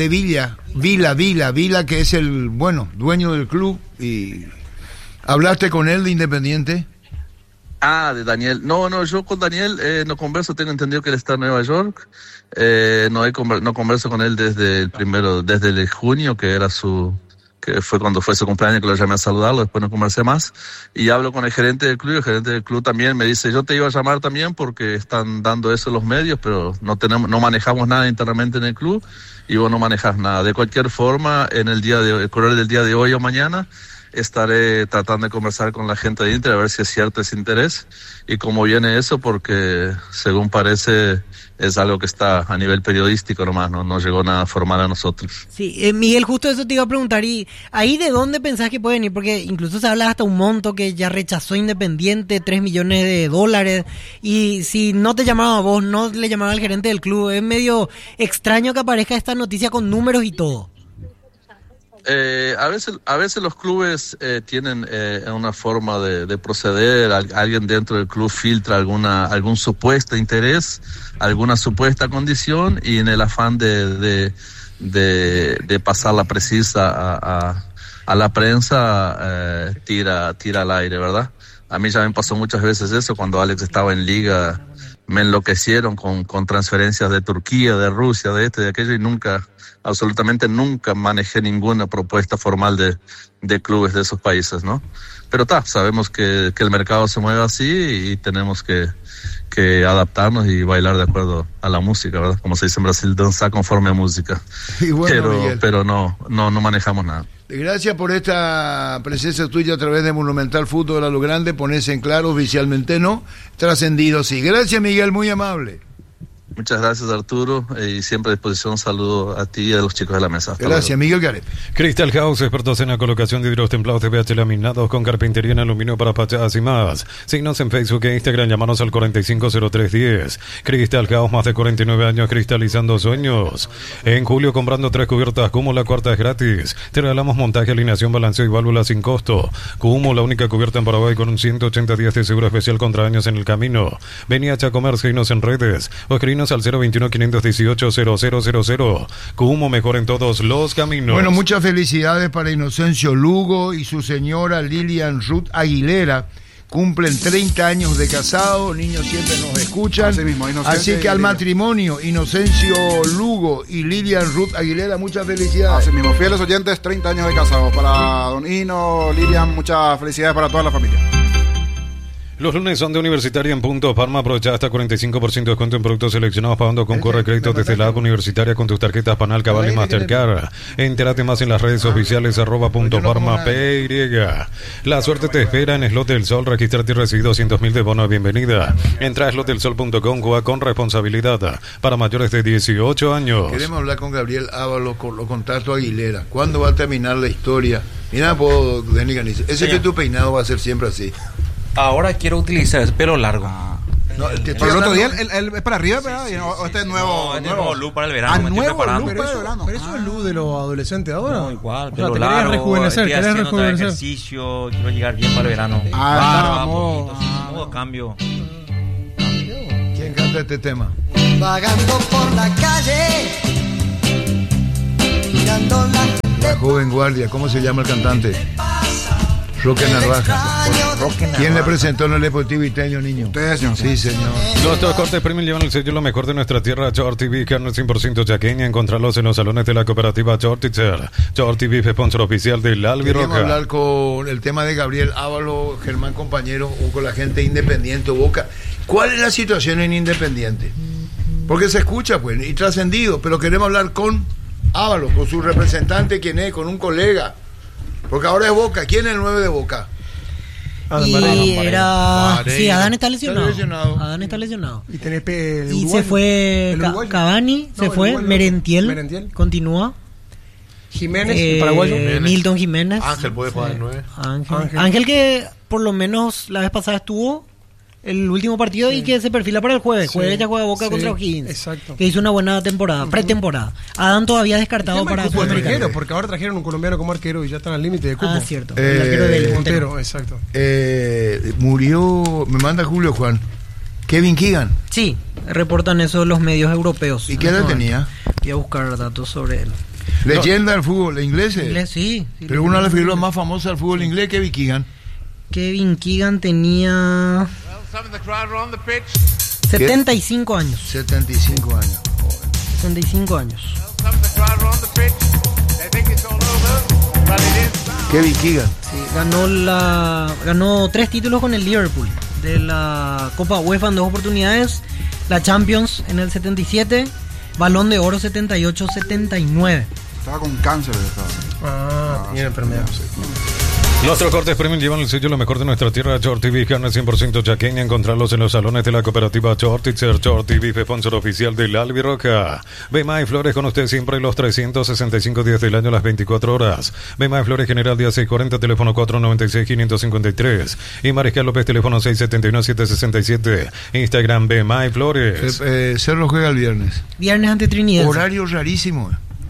Vila, que es el, dueño del club, y ¿hablaste con él de Independiente? De Daniel. No, yo con Daniel no converso, tengo entendido que él está en Nueva York. No converso con él desde el junio, que fue cuando fue su cumpleaños, que lo llamé a saludarlo, después no conversé más. Y hablo con el gerente del club, y el gerente del club también me dice, yo te iba a llamar también porque están dando eso los medios, pero no manejamos nada internamente en el club y vos no manejas nada. De cualquier forma, el correo del día de hoy o mañana, estaré tratando de conversar con la gente de Inter a ver si es cierto ese interés y cómo viene eso, porque según parece es algo que está a nivel periodístico nomás, no llegó nada formal a nosotros. Sí, Miguel, justo eso te iba a preguntar, ¿y ahí de dónde pensás que puede venir? Porque incluso se habla hasta un monto que ya rechazó Independiente, $3 millones, y si no te llamaban a vos, no le llamaban al gerente del club, es medio extraño que aparezca esta noticia con números y todo. A veces los clubes tienen una forma de proceder. Alguien dentro del club filtra algún supuesto interés, alguna supuesta condición, y en el afán de pasar la precisa a la prensa tira al aire, ¿verdad? A mí ya me pasó muchas veces eso. Cuando Alex estaba en Liga me enloquecieron con transferencias de Turquía, de Rusia, de de aquello, y absolutamente nunca manejé ninguna propuesta formal de clubes de esos países, ¿no? Pero sabemos que el mercado se mueve así y tenemos que adaptarnos y bailar de acuerdo a la música, ¿verdad? Como se dice en Brasil, danzar conforme a música. Pero no manejamos nada. Gracias por esta presencia tuya a través de Monumental Fútbol a lo Grande. Ponerse en claro, oficialmente no, trascendido sí. Gracias, Miguel, muy amable. Muchas gracias, Arturo, y siempre a disposición. Un saludo a ti y a los chicos de la mesa. Hasta gracias, luego. Miguel Garepé. Crystal House, expertos en la colocación de vidrios templados de PH laminados con carpintería en aluminio para fachadas y más. Síguenos en Facebook e Instagram, llámanos al 450310. Crystal House, más de 49 años cristalizando sueños. En julio, comprando 3 cubiertas Cumo, la cuarta es gratis. Te regalamos montaje, alineación, balanceo y válvulas sin costo. Cumo, la única cubierta en Paraguay con un 180 días de seguro especial contra daños en el camino. Vení a Chacomer, síguenos en redes o escribinos al 021-518-0000. Cumo, mejor en todos los caminos. Bueno, muchas felicidades para Inocencio Lugo y su señora Lilian Ruth Aguilera. Cumplen 30 años de casado, niños siempre nos escuchan. Así que al matrimonio, Inocencio Lugo y Lilian Ruth Aguilera, muchas felicidades. Así mismo, fieles oyentes, 30 años de casado. Para don Ino, Lilian, muchas felicidades para toda la familia. Los lunes son de Universitaria en Punto Parma. Aprovecha hasta 45% de descuento en productos seleccionados pagando con corre crédito desde la app Universitaria con tus tarjetas Panal, Cabal y Mastercard. Entérate más en las redes oficiales @puntoparma.py. La suerte te espera en Slot del Sol. Registrarte y recibir 200.000 de bono de bienvenida. Entra a slotdelsol.com, juega con responsabilidad para mayores de 18 años. Queremos hablar con Gabriel Ábalos, con los contactos Aguilera. ¿Cuándo va a terminar la historia? Mira, puedo, ese que tu peinado va a ser siempre así. Ahora quiero utilizar el pelo largo. No, Pero el otro día él es para arriba, ¿verdad? O este es nuevo. No, es nuevo look para el verano. Me estoy nuevo preparando. look para el verano. Pero eso es luz de los adolescentes ahora. No, igual, O sea, pero te querés rejuvenecer, estoy querés haciendo otra vez rejuvenecer. ejercicio, quiero llegar bien para el verano. Barba, poquito, sí, todo cambio. ¿Quién canta este tema? Vagando por la calle, mirando La joven guardia, ¿cómo se llama el cantante? Roque Narvaja. ¿Quién le presentó en el Deportivo Iteño, niño? Ustedes, señor. Sí, señor. Nuestros cortes premium llevan el sello lo mejor de nuestra tierra. Short TV, carne 100% chaqueña. Encontrarlos en los salones de la cooperativa Shortitzer. Short TV, sponsor oficial del Queríamos Albirroca. hablar con el tema de Gabriel Ávalo, Germán compañero, o con la gente Independiente Boca. ¿Cuál es la situación en Independiente? Porque se escucha, pues, y trascendido, pero queremos hablar con Ávalo, con su representante, quién es, con un colega. Porque ahora es Boca. ¿Quién es el 9 de Boca? Y era... Vareiro. Sí, Adán está lesionado. Está lesionado. Adán está lesionado. Y tenés Y se fue Cavani, se fue Merentiel, Merentiel. Continúa. Jiménez, el paraguayo. Milton Jiménez. Ángel puede jugar de 9. Ángel que por lo menos la vez pasada estuvo el último partido y que se perfila para el jueves. Sí. Jueves ya juega Boca Sí, contra O'Higgins. exacto. Que hizo una buena temporada, pretemporada. Adán todavía descartado para Sudamericano. Porque ahora trajeron un colombiano como arquero y ya están al límite de cupo. Ah, cierto. El arquero del Montero, exacto. Murió, me manda Julio Juan, Kevin Keegan. Sí, reportan eso los medios europeos. ¿Y qué edad tenía? Voy a buscar datos sobre él. Leyenda del fútbol inglés. Inglés, sí. Pero una de las figuras más famosas del fútbol inglés, Kevin Keegan. Kevin Keegan tenía 75 años. 75 años. 75 años. Kevin Keegan. Sí, ganó 3 títulos con el Liverpool. De la Copa UEFA en 2 oportunidades. La Champions en el 77. Balón de Oro 78-79. Estaba con cáncer. Tiene enfermedad. Nuestros cortes premium llevan el sello lo mejor de nuestra tierra. Short TV, carne 100% chaqueña. Encontrarlos en los salones de la cooperativa Shortitzer. Short TV, sponsor oficial del Albirroca. Bemay Flores con usted siempre los 365 días del año, las 24 horas. Bemay Flores General día 640, teléfono 496-553. Y Mariscal López, teléfono 679-767. Instagram Bemay Flores. Cerro juega el viernes. Viernes ante Trinidad. Horario rarísimo.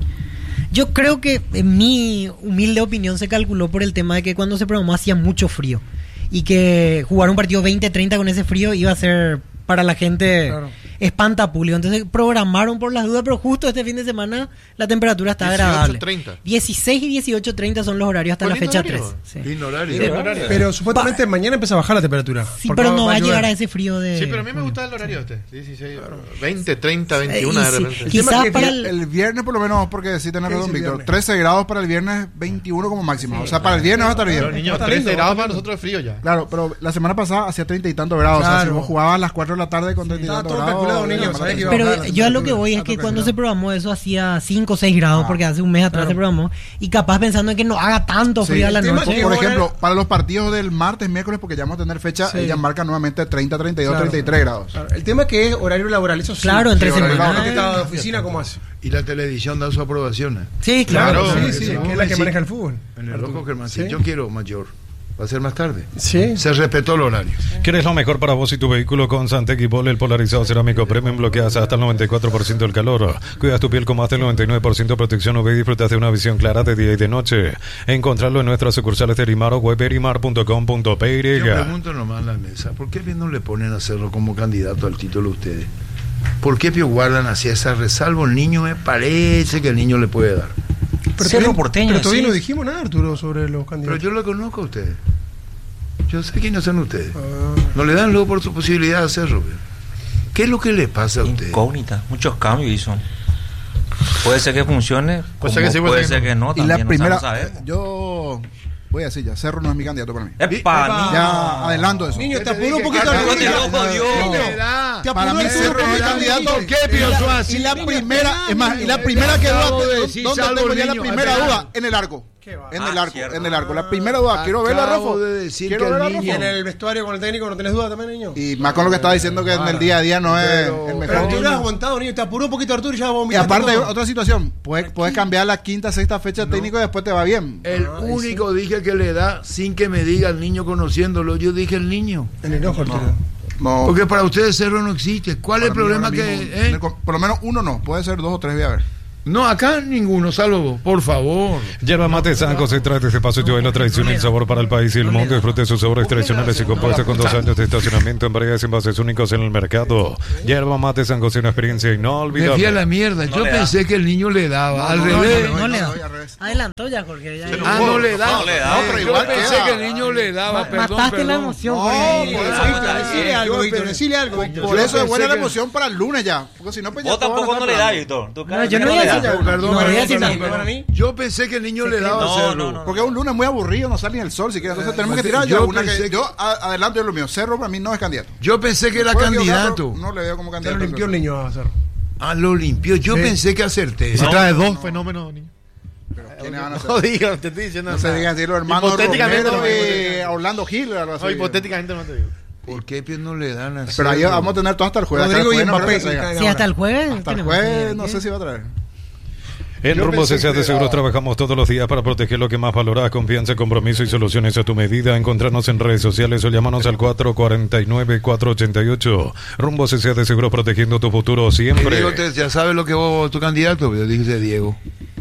Yo creo que en mi humilde opinión se calculó por el tema de que cuando se programó hacía mucho frío y que jugar un partido 20-30 con ese frío iba a ser para la gente espantapúblico. Entonces programaron por las dudas, pero justo este fin de semana la temperatura está agradable. 16 y 18:30 son los horarios hasta la fecha horario. 3. Sí. Lindo horario. Sí, Pero supuestamente mañana empieza a bajar la temperatura. Sí, pero no va a llegar a ese frío de... Sí, pero a mí me gusta el horario este. Sí, 20, 30, 21 de repente. Quizás para el viernes por lo menos, porque sí tenés razón, Víctor. 13 grados para el viernes, 21 como máximo. O sea, para el viernes va a estar bien. Pero niños, 13 grados para nosotros es frío ya. Claro, pero la semana pasada hacía 30 y tantos grados. Claro. O sea, si vos jugabas a las 4 de la tarde con 30 y tantos grados. Pero yo a lo que voy es que cuando se programó eso hacía 5 o 6 grados, porque hace un mes atrás se programó, y capaz pensando en que no haga tanto frío a la noche. Por ejemplo, para los partidos del martes, miércoles, porque ya vamos a tener fecha, ella marca nuevamente 30, 32, 33 grados. Claro. El tema es que es horario laboral, eso sí. Claro, entre semanas. Que estaba de oficina, ¿cómo hace? Y la televisión da su aprobación. Sí, claro. Sí, que es la que maneja el fútbol. En el rojo, Germán, si yo quiero mayor. Va a ser más tarde. Sí. Se respetó el horario. ¿Quieres lo mejor para vos y tu vehículo? Con Santec y Pol, el polarizado cerámico premium, bloqueas hasta el 94% del calor. Cuidas tu piel con más del 99% de protección UV y disfrutas de una visión clara de día y de noche. Encontrarlo en nuestras sucursales de Erimar o web erimar.com.py. Yo pregunto nomás en la mesa, ¿por qué no le ponen a Cerro como candidato al título ustedes? ¿Por qué guardan hacia esa resalvo? El niño me parece que el niño le puede dar. Pero todavía no dijimos nada, Arturo, sobre los candidatos. Pero yo lo conozco a ustedes. Yo sé quiénes son ustedes. No le dan luego por su posibilidad de hacerlo. ¿Qué es lo que le pasa a ustedes? Incógnita, muchos cambios hizo. Puede ser que funcione, puede ser que no. Y la también primera, no sabemos. Yo voy a decir ya, Cerro no es mi candidato para mí. ¡Epa! Ya adelanto eso. Niño, te apuro un poquito. Para mí Cerro no es mi candidato. ¿Qué, Pío Suárez? Y la primera, es más, y la primera que duda, ¿dónde tengo ya la primera duda? En el arco. En el arco. La primera duda, quiero verla, Rofo. Quiero verla, Rofo. Y en el vestuario con el técnico no tenés duda también, niño. Y más con lo que estaba diciendo que en el día a día no es el mejor. Pero Arturo has aguantado, niño, te apuró un poquito, Arturo, y ya vamos a Y aparte, otra situación, puedes cambiar la quinta, sexta fecha técnico y después te va bien. El único dije que le da sin que me diga el niño conociéndolo, yo dije el niño. En el ojo, Arturo. No. Porque para ustedes Cerro no existe. ¿Cuál es el problema que...? Por lo menos uno no, puede ser 2 o 3, voy a ver. No, acá ninguno, salvo vos, por favor. Yerba Mate San José trae desde Paso Yo la tradición y el sabor para el país y el mundo. Disfrute de sus sabores tradicionales y compuestos con 2 años de estacionamiento en variedades y envases únicos en el mercado. Yerba Mate San José, una experiencia inolvidable. Me fui a la mierda. Yo pensé que el niño le daba. Al revés. No le da. Adelantó ya, Jorge. Ya no le da. No, pero igual yo pensé que el niño le daba. Mataste la emoción. Decile algo, Víctor. Decile algo. Por eso es buena la emoción para el lunes ya. Porque si no, pues ya. Vos tampoco no le das, Víctor. Yo no le Perdón, yo pensé que el niño le daba Cerro. Porque es un lunes muy aburrido, no sale ni el sol siquiera. Entonces tenemos que tirar yo adelanto yo lo mío. Cerro para mí no es candidato. Yo pensé que era candidato. No le veo como candidato. Lo limpió el niño a Cerro. Lo limpió. Yo pensé que acerté. Se trae 2 fenómenos, niño. ¿Quiénes van a ser? No digan, te estoy diciendo. No se digan si los hermanos hipotéticamente Romero, Orlando Gil. No, hipotéticamente no te digo. ¿Por qué no le dan a Pero ahí vamos a tener todo hasta el jueves. Rodrigo y Mbappé. Sí, hasta el jueves. Hasta el jueves no sé si va a traer. En Rumbo CCA de Seguros trabajamos todos los días para proteger lo que más valoras, confianza, compromiso y soluciones a tu medida. Encontrarnos en redes sociales o llamarnos al 449-488. Rumbo CCA de Seguros, protegiendo tu futuro siempre. Diego, ya sabes lo que vos, tu candidato, yo dije Diego.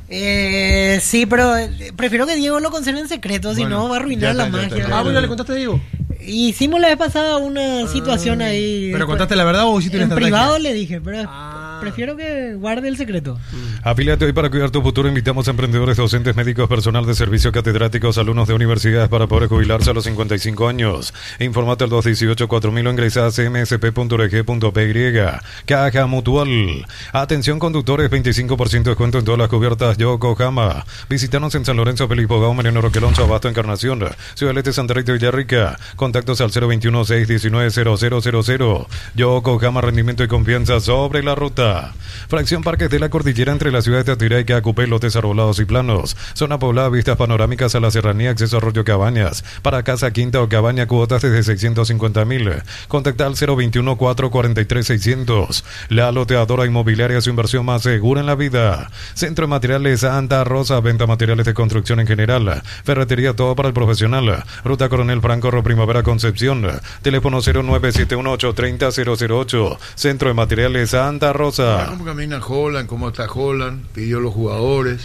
Sí, pero prefiero que Diego lo conserve en secreto, si no va a arruinar la magia. Bueno, ¿le contaste a Diego? Hicimos la vez pasada una situación ahí. ¿Pero contaste la verdad o hiciste una estrategia? En privado le dije, pero prefiero que guarde el secreto. Afíliate hoy para cuidar tu futuro. Invitamos a emprendedores, docentes, médicos, personal de servicio, catedráticos, alumnos de universidades para poder jubilarse a los 55 años. Informate al 218-4000 o ingresa a cmsp.org.py. Caja Mutual. Atención conductores, 25% de descuento en todas las cubiertas Yokohama. Visítanos en San Lorenzo, Felipe Gao, Mariano Roque Alonso, Abasto, Encarnación, Ciudad Este, Santa Rita y Villarrica. Contactos al 021-619-0000. Yokohama, rendimiento y confianza sobre la ruta. Fracción Parques de la Cordillera entre la ciudad de Tatiraica, Cupé, lotes arbolados y planos. Zona poblada, vistas panorámicas a la serranía, acceso a Arroyo Cabañas. Para casa, quinta o cabaña, cuotas desde 650.000. Contacta al 021-443-600. La loteadora inmobiliaria, su inversión más segura en la vida. Centro de Materiales Santa Rosa, venta materiales de construcción en general. Ferretería, todo para el profesional. Ruta Coronel Franco, Primavera Concepción. Teléfono 0971-830-008. Centro de Materiales Santa Rosa. ¿Cómo camina Holland? ¿Cómo está Holland? Pidió los jugadores.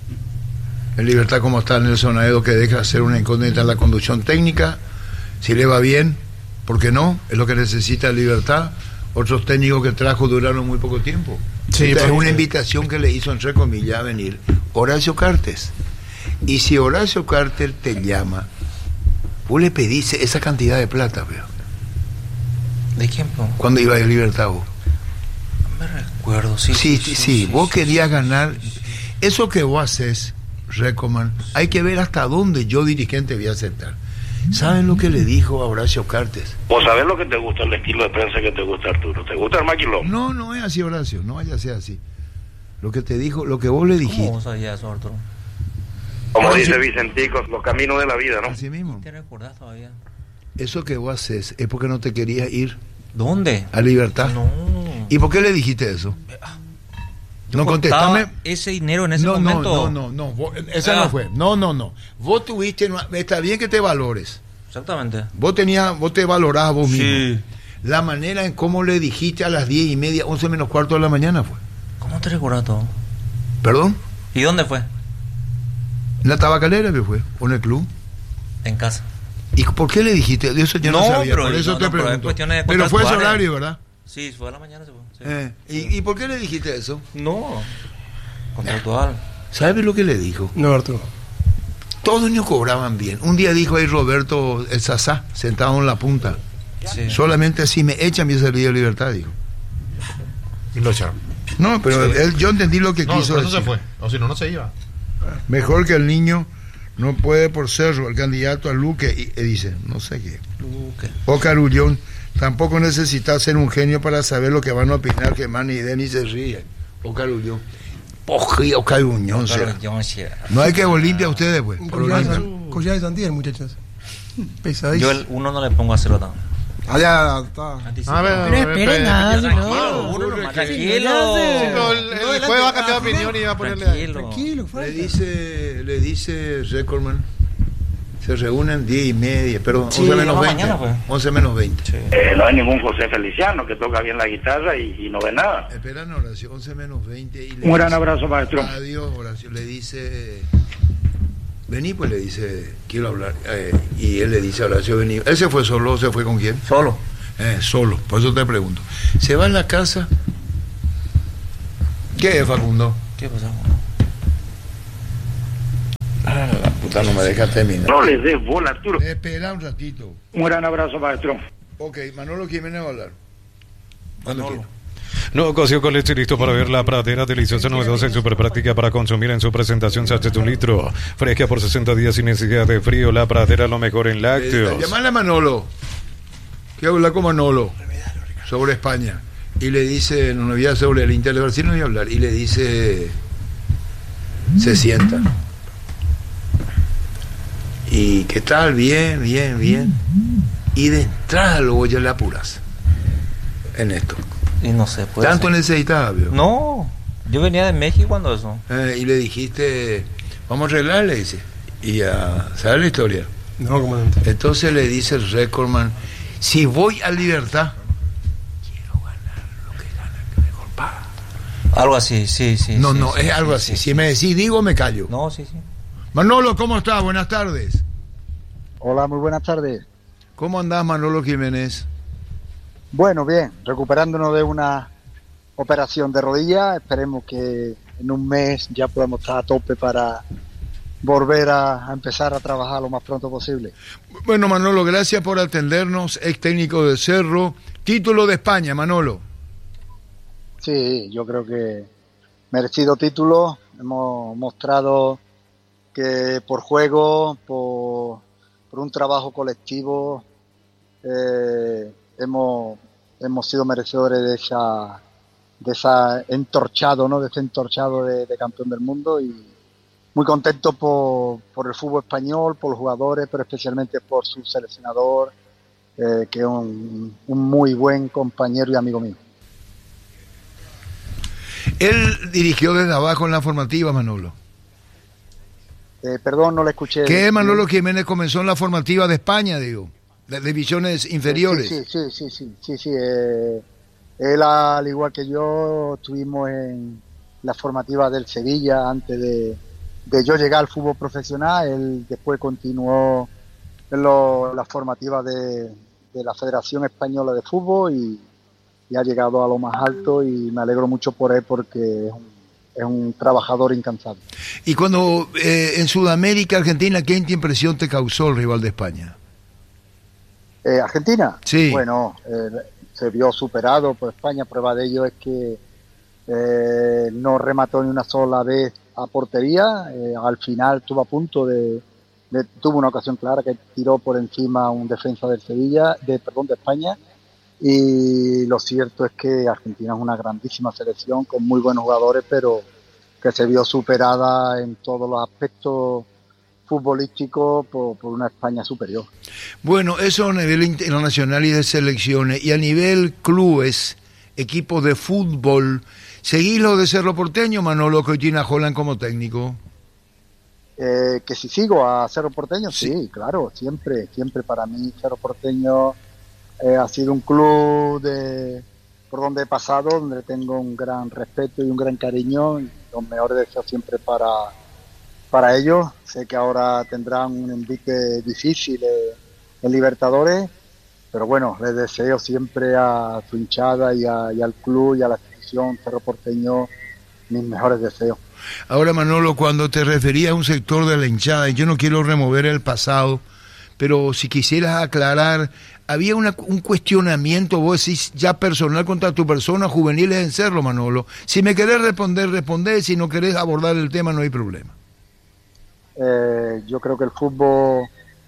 En Libertad, ¿cómo está Nelson Aedo, que deja hacer una incógnita en la conducción técnica? Si le va bien, ¿por qué no? Es lo que necesita Libertad. Otros técnicos que trajo duraron muy poco tiempo. Sí, es una invitación que le hizo, entre comillas, a venir Horacio Cartes. Y si Horacio Cartes te llama, vos le pedís esa cantidad de plata, veo. ¿De quién? Cuando iba a Libertad vos. Me recuerdo, sí. Vos querías ganar. Eso que vos haces, Recoman, hay que ver hasta dónde yo, dirigente, voy a aceptar. ¿Saben lo que le dijo a Horacio Cartes? Vos sabés lo que te gusta, el estilo de prensa que te gusta, Arturo. ¿Te gusta el maquilón? No es así, Horacio. No vaya a ser así. Lo que te dijo, lo que vos le dijiste. ¿Cómo vos sabías eso, Arturo? Como dice Vicentico, los caminos de la vida, ¿no? Así mismo. ¿Te recordás todavía? Eso que vos haces es porque no te querías ir. ¿Dónde? A Libertad. No. ¿Y por qué le dijiste eso? No contestame. Ese dinero en ese momento. No. Esa no fue. No. Vos tuviste. Está bien que te valores. Exactamente. Vos te valorabas vos mismo. Sí. La manera en cómo le dijiste a las 10:30, 11 menos cuarto de la mañana fue. ¿Cómo te recordás todo? ¿Perdón? ¿Y dónde fue? En la tabacalera que fue, o en el club. En casa. ¿Y por qué le dijiste? De eso yo no sabía, por eso te pregunto. Pero fue ese horario, ¿verdad? Sí, fue a la mañana. Sí. ¿Y por qué le dijiste eso? No, contractual. ¿Sabes lo que le dijo? No, Arturo. Todos los niños cobraban bien. Un día dijo ahí Roberto el Sasá, sentado en la punta. Sí. Solamente así me echan mi servicio de Libertad, dijo. Y lo echaron. No, pero sí. Yo entendí lo que quiso decir. Eso se fue. O si no se iba. Mejor que el niño no puede por Cerro, el candidato a Luque, y dice, no sé qué. Luque. O Carullón, tampoco necesitas ser un genio para saber lo que van a opinar, que Manny y Denis se ríen. O Carullón. O Carullón, no hay que Olimpia a ustedes, pues. Collada de Santiago, muchachos. Pesadísimo. Yo uno no le pongo a cero tan. Ya está. A ver, pero esperen nada, tranquilo. El juez va a cambiar de opinión y va a ponerle tranquilo. Le dice Recordman, Se reúnen 10:30, perdón, Sí, 11 menos la 20. mañana, pues. 11 menos 20. No hay ningún José Feliciano que toca bien la guitarra y no ve nada. Esperan Horacio, 11 menos 20. Y le Un gran dice, abrazo, maestro. Adiós, Horacio. Le dice, vení, pues le dice, quiero hablar. Y él le dice a Horacio, vení. ¿Él se fue solo o se fue con quién? Solo. Solo, por eso te pregunto. ¿Se va a la casa? ¿Qué es, Facundo? ¿Qué pasa? La puta no me deja terminar. No les des bola, Arturo. Espera un ratito. Un gran abrazo, maestro. Ok, Manolo Jiménez va a hablar. Cuando quiera. Nuevo cocido con leche listo para ver la pradera, deliciosa, novedosa y súper práctica para consumir en su presentación sachet de 1 litro. Fresca por 60 días sin necesidad de frío. La pradera lo mejor en lácteos. Llamale a Manolo. Quiero hablar con Manolo sobre España. Y le dice, no voy a sobre el Inter de Brasil, no voy a hablar. Y le dice, se sientan. ¿Y qué tal? Bien, bien, bien. Y de entrada luego ya le apuras en esto. Y no sé, puede ¿Tanto ser. necesitabas, vio? No, yo venía de México cuando eso. Y le dijiste, vamos a arreglar, le dice. Y ¿sabes la historia? No, comandante. Entonces le dice el recordman, si voy a Libertad, Algo así, sí. no, sí, no, sí, es algo sí, así. sí, Si me decís, digo, me callo. No, sí. Manolo, ¿cómo estás? Buenas tardes. Hola, muy buenas tardes. ¿Cómo andás, Manolo Jiménez? Bueno, bien, recuperándonos de una operación de rodilla. Esperemos que en un mes ya podamos estar a tope para volver a empezar a trabajar lo más pronto posible. Bueno, Manolo, gracias por atendernos. Ex técnico de Cerro. Título de España, Manolo. Sí, yo creo que merecido título. Hemos mostrado que por juego, por un trabajo colectivo, hemos sido merecedores de esa entorchado, ¿no? De ese entorchado de campeón del mundo, y muy contento por el fútbol español, por los jugadores, pero especialmente por su seleccionador, que es un muy buen compañero y amigo mío. Él dirigió desde abajo en la formativa, Manolo. Perdón, no le escuché. ¿Qué Manolo Jiménez comenzó en la formativa de España, digo? Las divisiones inferiores. Sí. Él, al igual que yo, estuvimos en la formativa del Sevilla antes de yo llegar al fútbol profesional. Él después continuó en la formativa de la Federación Española de Fútbol y ha llegado a lo más alto, y me alegro mucho por él porque es un trabajador incansable. Y cuando en Sudamérica, Argentina, ¿qué impresión te causó el rival de España? ¿Argentina? Sí. Bueno, se vio superado por España. Prueba de ello es que no remató ni una sola vez a portería. Al final estuvo a punto tuvo una ocasión clara que tiró por encima un defensa del de España. Y lo cierto es que Argentina es una grandísima selección con muy buenos jugadores, pero que se vio superada en todos los aspectos futbolísticos por una España superior. Bueno, eso a nivel internacional y de selecciones, y a nivel clubes, equipos de fútbol, ¿seguís lo de Cerro Porteño, Manolo, que hoy tiene a Holland como técnico? Que si sigo a Cerro Porteño, sí, claro, siempre para mí Cerro Porteño ha sido un club por donde he pasado, donde tengo un gran respeto y un gran cariño, y los mejores deseos siempre para ellos. Sé que ahora tendrán un envite difícil en Libertadores, pero bueno, les deseo siempre a su hinchada y al club y a la institución Cerro Porteño mis mejores deseos. Ahora, Manolo, cuando te referías a un sector de la hinchada, y yo no quiero remover el pasado, pero si quisieras aclarar, había un cuestionamiento, vos decís, ya personal contra tu persona, juveniles en Cerro, Manolo. Si me querés responder, respondé. Si no querés abordar el tema, no hay problema. Yo creo que el fútbol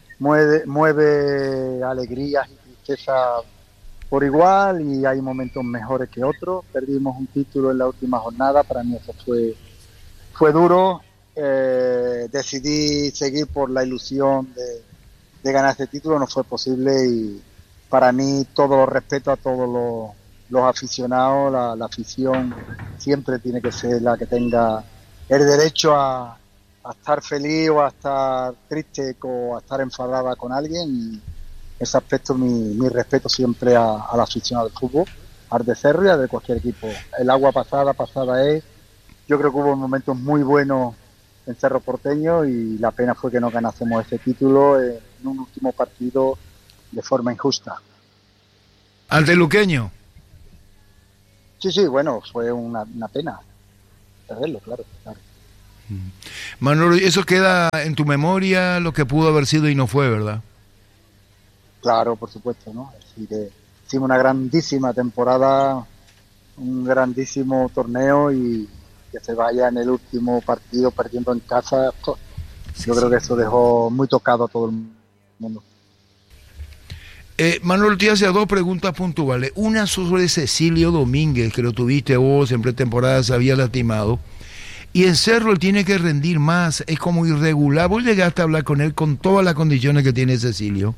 mueve alegrías y tristezas por igual, y hay momentos mejores que otros. Perdimos un título en la última jornada, para mí eso fue duro. Decidí seguir por la ilusión de ganar este título, no fue posible, y para mí todo respeto a todos los aficionados. La afición siempre tiene que ser la que tenga el derecho a estar feliz o a estar triste o a estar enfadada con alguien. Y en ese aspecto mi respeto siempre a la afición del fútbol, al de Cerro y al de cualquier equipo. El agua pasada es. Yo creo que hubo momentos muy buenos en Cerro Porteño y la pena fue que no ganásemos este título en un último partido de forma injusta. ¿Ante Luqueño? Sí, bueno, fue una pena perderlo, claro. Manolo, eso queda en tu memoria, lo que pudo haber sido y no fue, ¿verdad? Claro, por supuesto, ¿no? Así que hicimos una grandísima temporada, un grandísimo torneo y que se vaya en el último partido perdiendo en casa, yo creo que eso dejó muy tocado a todo el mundo. Manolo, te hace dos preguntas puntuales. Una sobre Cecilio Domínguez, que lo tuviste vos en pretemporada, se había lastimado. Y en Cerro él tiene que rendir más, es como irregular. ¿Vos llegaste a hablar con él con todas las condiciones que tiene Cecilio?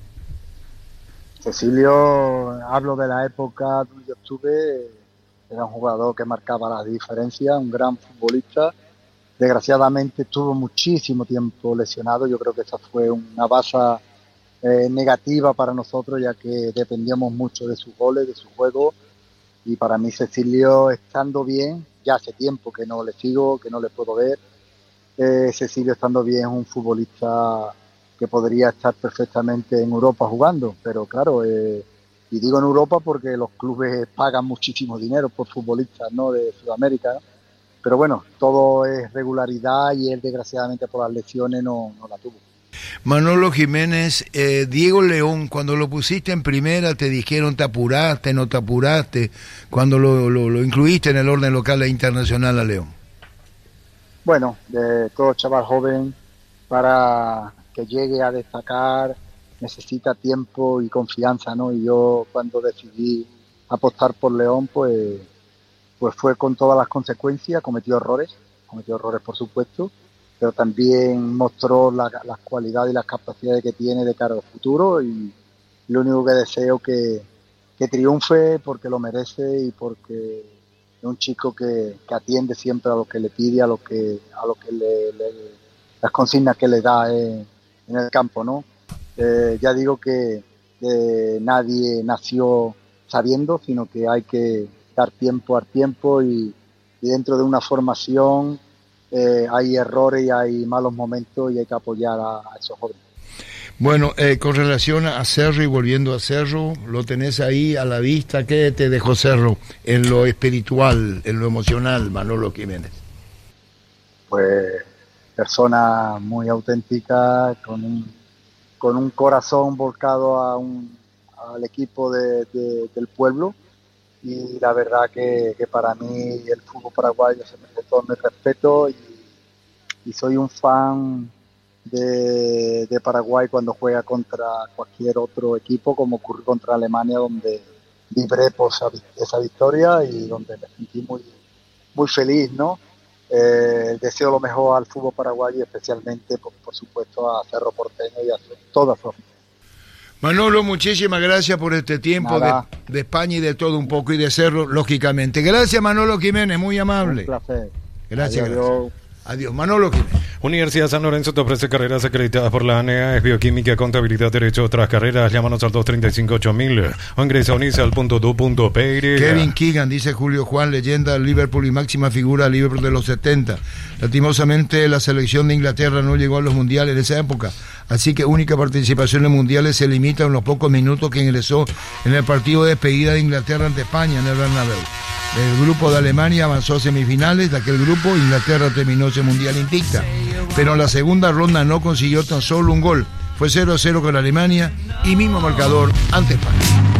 Cecilio, hablo de la época donde yo estuve, era un jugador que marcaba la diferencia, un gran futbolista. Desgraciadamente estuvo muchísimo tiempo lesionado. Yo creo que esa fue una baza negativa para nosotros, ya que dependíamos mucho de sus goles, de su juego. Y para mí Cecilio, estando bien, ya hace tiempo que no le sigo, que no le puedo ver. Cecilio, estando bien, es un futbolista que podría estar perfectamente en Europa jugando, pero claro, y digo en Europa porque los clubes pagan muchísimo dinero por futbolistas, ¿no?, de Sudamérica, ¿no? Pero bueno, todo es regularidad y él desgraciadamente por las lesiones no la tuvo. Manolo Jiménez, Diego León, cuando lo pusiste en primera, te dijeron te apuraste, no te apuraste, cuando lo incluiste en el orden local e internacional a León. Bueno, de todo chaval joven, para que llegue a destacar, necesita tiempo y confianza, ¿no? Y yo cuando decidí apostar por León, pues fue con todas las consecuencias, cometió errores por supuesto, pero también mostró las cualidades y las capacidades que tiene de cara al futuro y lo único que deseo que triunfe porque lo merece y porque es un chico que atiende siempre a lo que le pide, a lo que las consignas que le da en el campo, ¿no? Ya digo que nadie nació sabiendo, sino que hay que dar tiempo al tiempo y dentro de una formación hay errores y hay malos momentos y hay que apoyar a esos jóvenes. Bueno, con relación a Cerro y volviendo a Cerro, lo tenés ahí a la vista. ¿Qué te dejó Cerro en lo espiritual, en lo emocional, Manolo Jiménez? Pues persona muy auténtica, con un corazón volcado al equipo del pueblo. Y la verdad que para mí el fútbol paraguayo se merece todo mi respeto y soy un fan de Paraguay cuando juega contra cualquier otro equipo, como ocurrió contra Alemania, donde vibré por esa victoria y donde me sentí muy feliz, ¿no? Deseo lo mejor al fútbol paraguayo y especialmente, por supuesto, a Cerro Porteño y a toda su afición. Manolo, muchísimas gracias por este tiempo de España y de todo un poco y de Cerro, lógicamente. Gracias, Manolo Jiménez, muy amable. Un placer. Gracias. Adiós, Manolo Jiménez. Universidad San Lorenzo te ofrece carreras acreditadas por la ANEA, es bioquímica, contabilidad, derecho, otras carreras. Llámanos al 235-8000 o ingresa a unicel.du.py. Kevin Keegan, dice Julio Juan, leyenda del Liverpool y máxima figura del Liverpool de los 70. Lastimosamente la selección de Inglaterra no llegó a los mundiales en esa época, así que única participación en mundiales se limita a los pocos minutos que ingresó en el partido de despedida de Inglaterra ante España en el Bernabéu. El grupo de Alemania avanzó a semifinales. De aquel grupo, Inglaterra terminó ese mundial invicta, pero en la segunda ronda no consiguió tan solo un gol. Fue 0-0 con Alemania y mismo marcador ante España.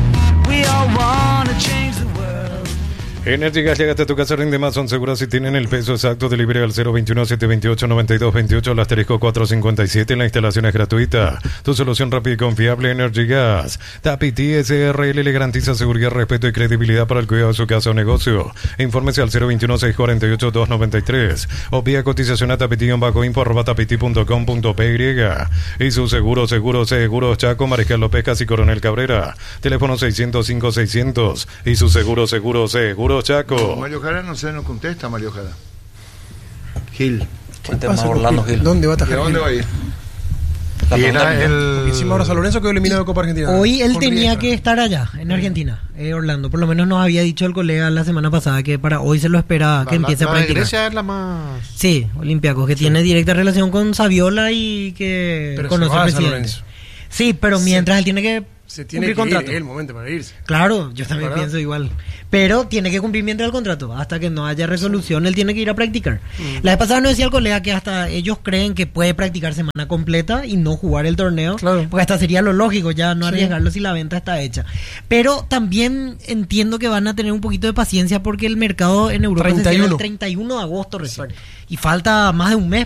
Energy Gas, llegate a tu casa, rinde más, son seguros si tienen el peso exacto. Delivery al 021-728-9228, el asterisco 457. La instalación es gratuita. Tu solución rápida y confiable, Energy Gas. Tapiti SRL le garantiza seguridad, respeto y credibilidad para el cuidado de su casa o negocio. Infórmese al 021-648-293 o vía cotización a tapiti-info@tapiti.com.py. Y su seguros Chaco, Mariscal López, Casi Coronel Cabrera. Teléfono 605-600 y su seguro Chaco. Mario Jara no contesta, Mario Jara. Gil. Orlando Gil. ¿Dónde va a atajar? ¿Dónde va a ir? Y encima ahora San Lorenzo quedó eliminado de Copa Argentina. Hoy él tenía que estar allá, en Argentina, Orlando. Por lo menos nos había dicho el colega la semana pasada que para hoy se lo espera que empiece a practicar. Grecia es la más... Sí, Olympiacos, que tiene directa relación con Saviola y que pero conoce al presidente. Sí, pero mientras él tiene que se tiene que contrato. ir el momento para irse. Claro, yo también pienso igual. Pero tiene que cumplir mientras el contrato. Hasta que no haya resolución, él tiene que ir a practicar. La vez pasada nos decía el colega que hasta ellos creen que puede practicar semana completa y no jugar el torneo. Claro. Porque hasta sería lo lógico, ya no arriesgarlo si la venta está hecha. Pero también entiendo que van a tener un poquito de paciencia porque el mercado en Europa se cierra el 31 de agosto recién. Y falta más de un mes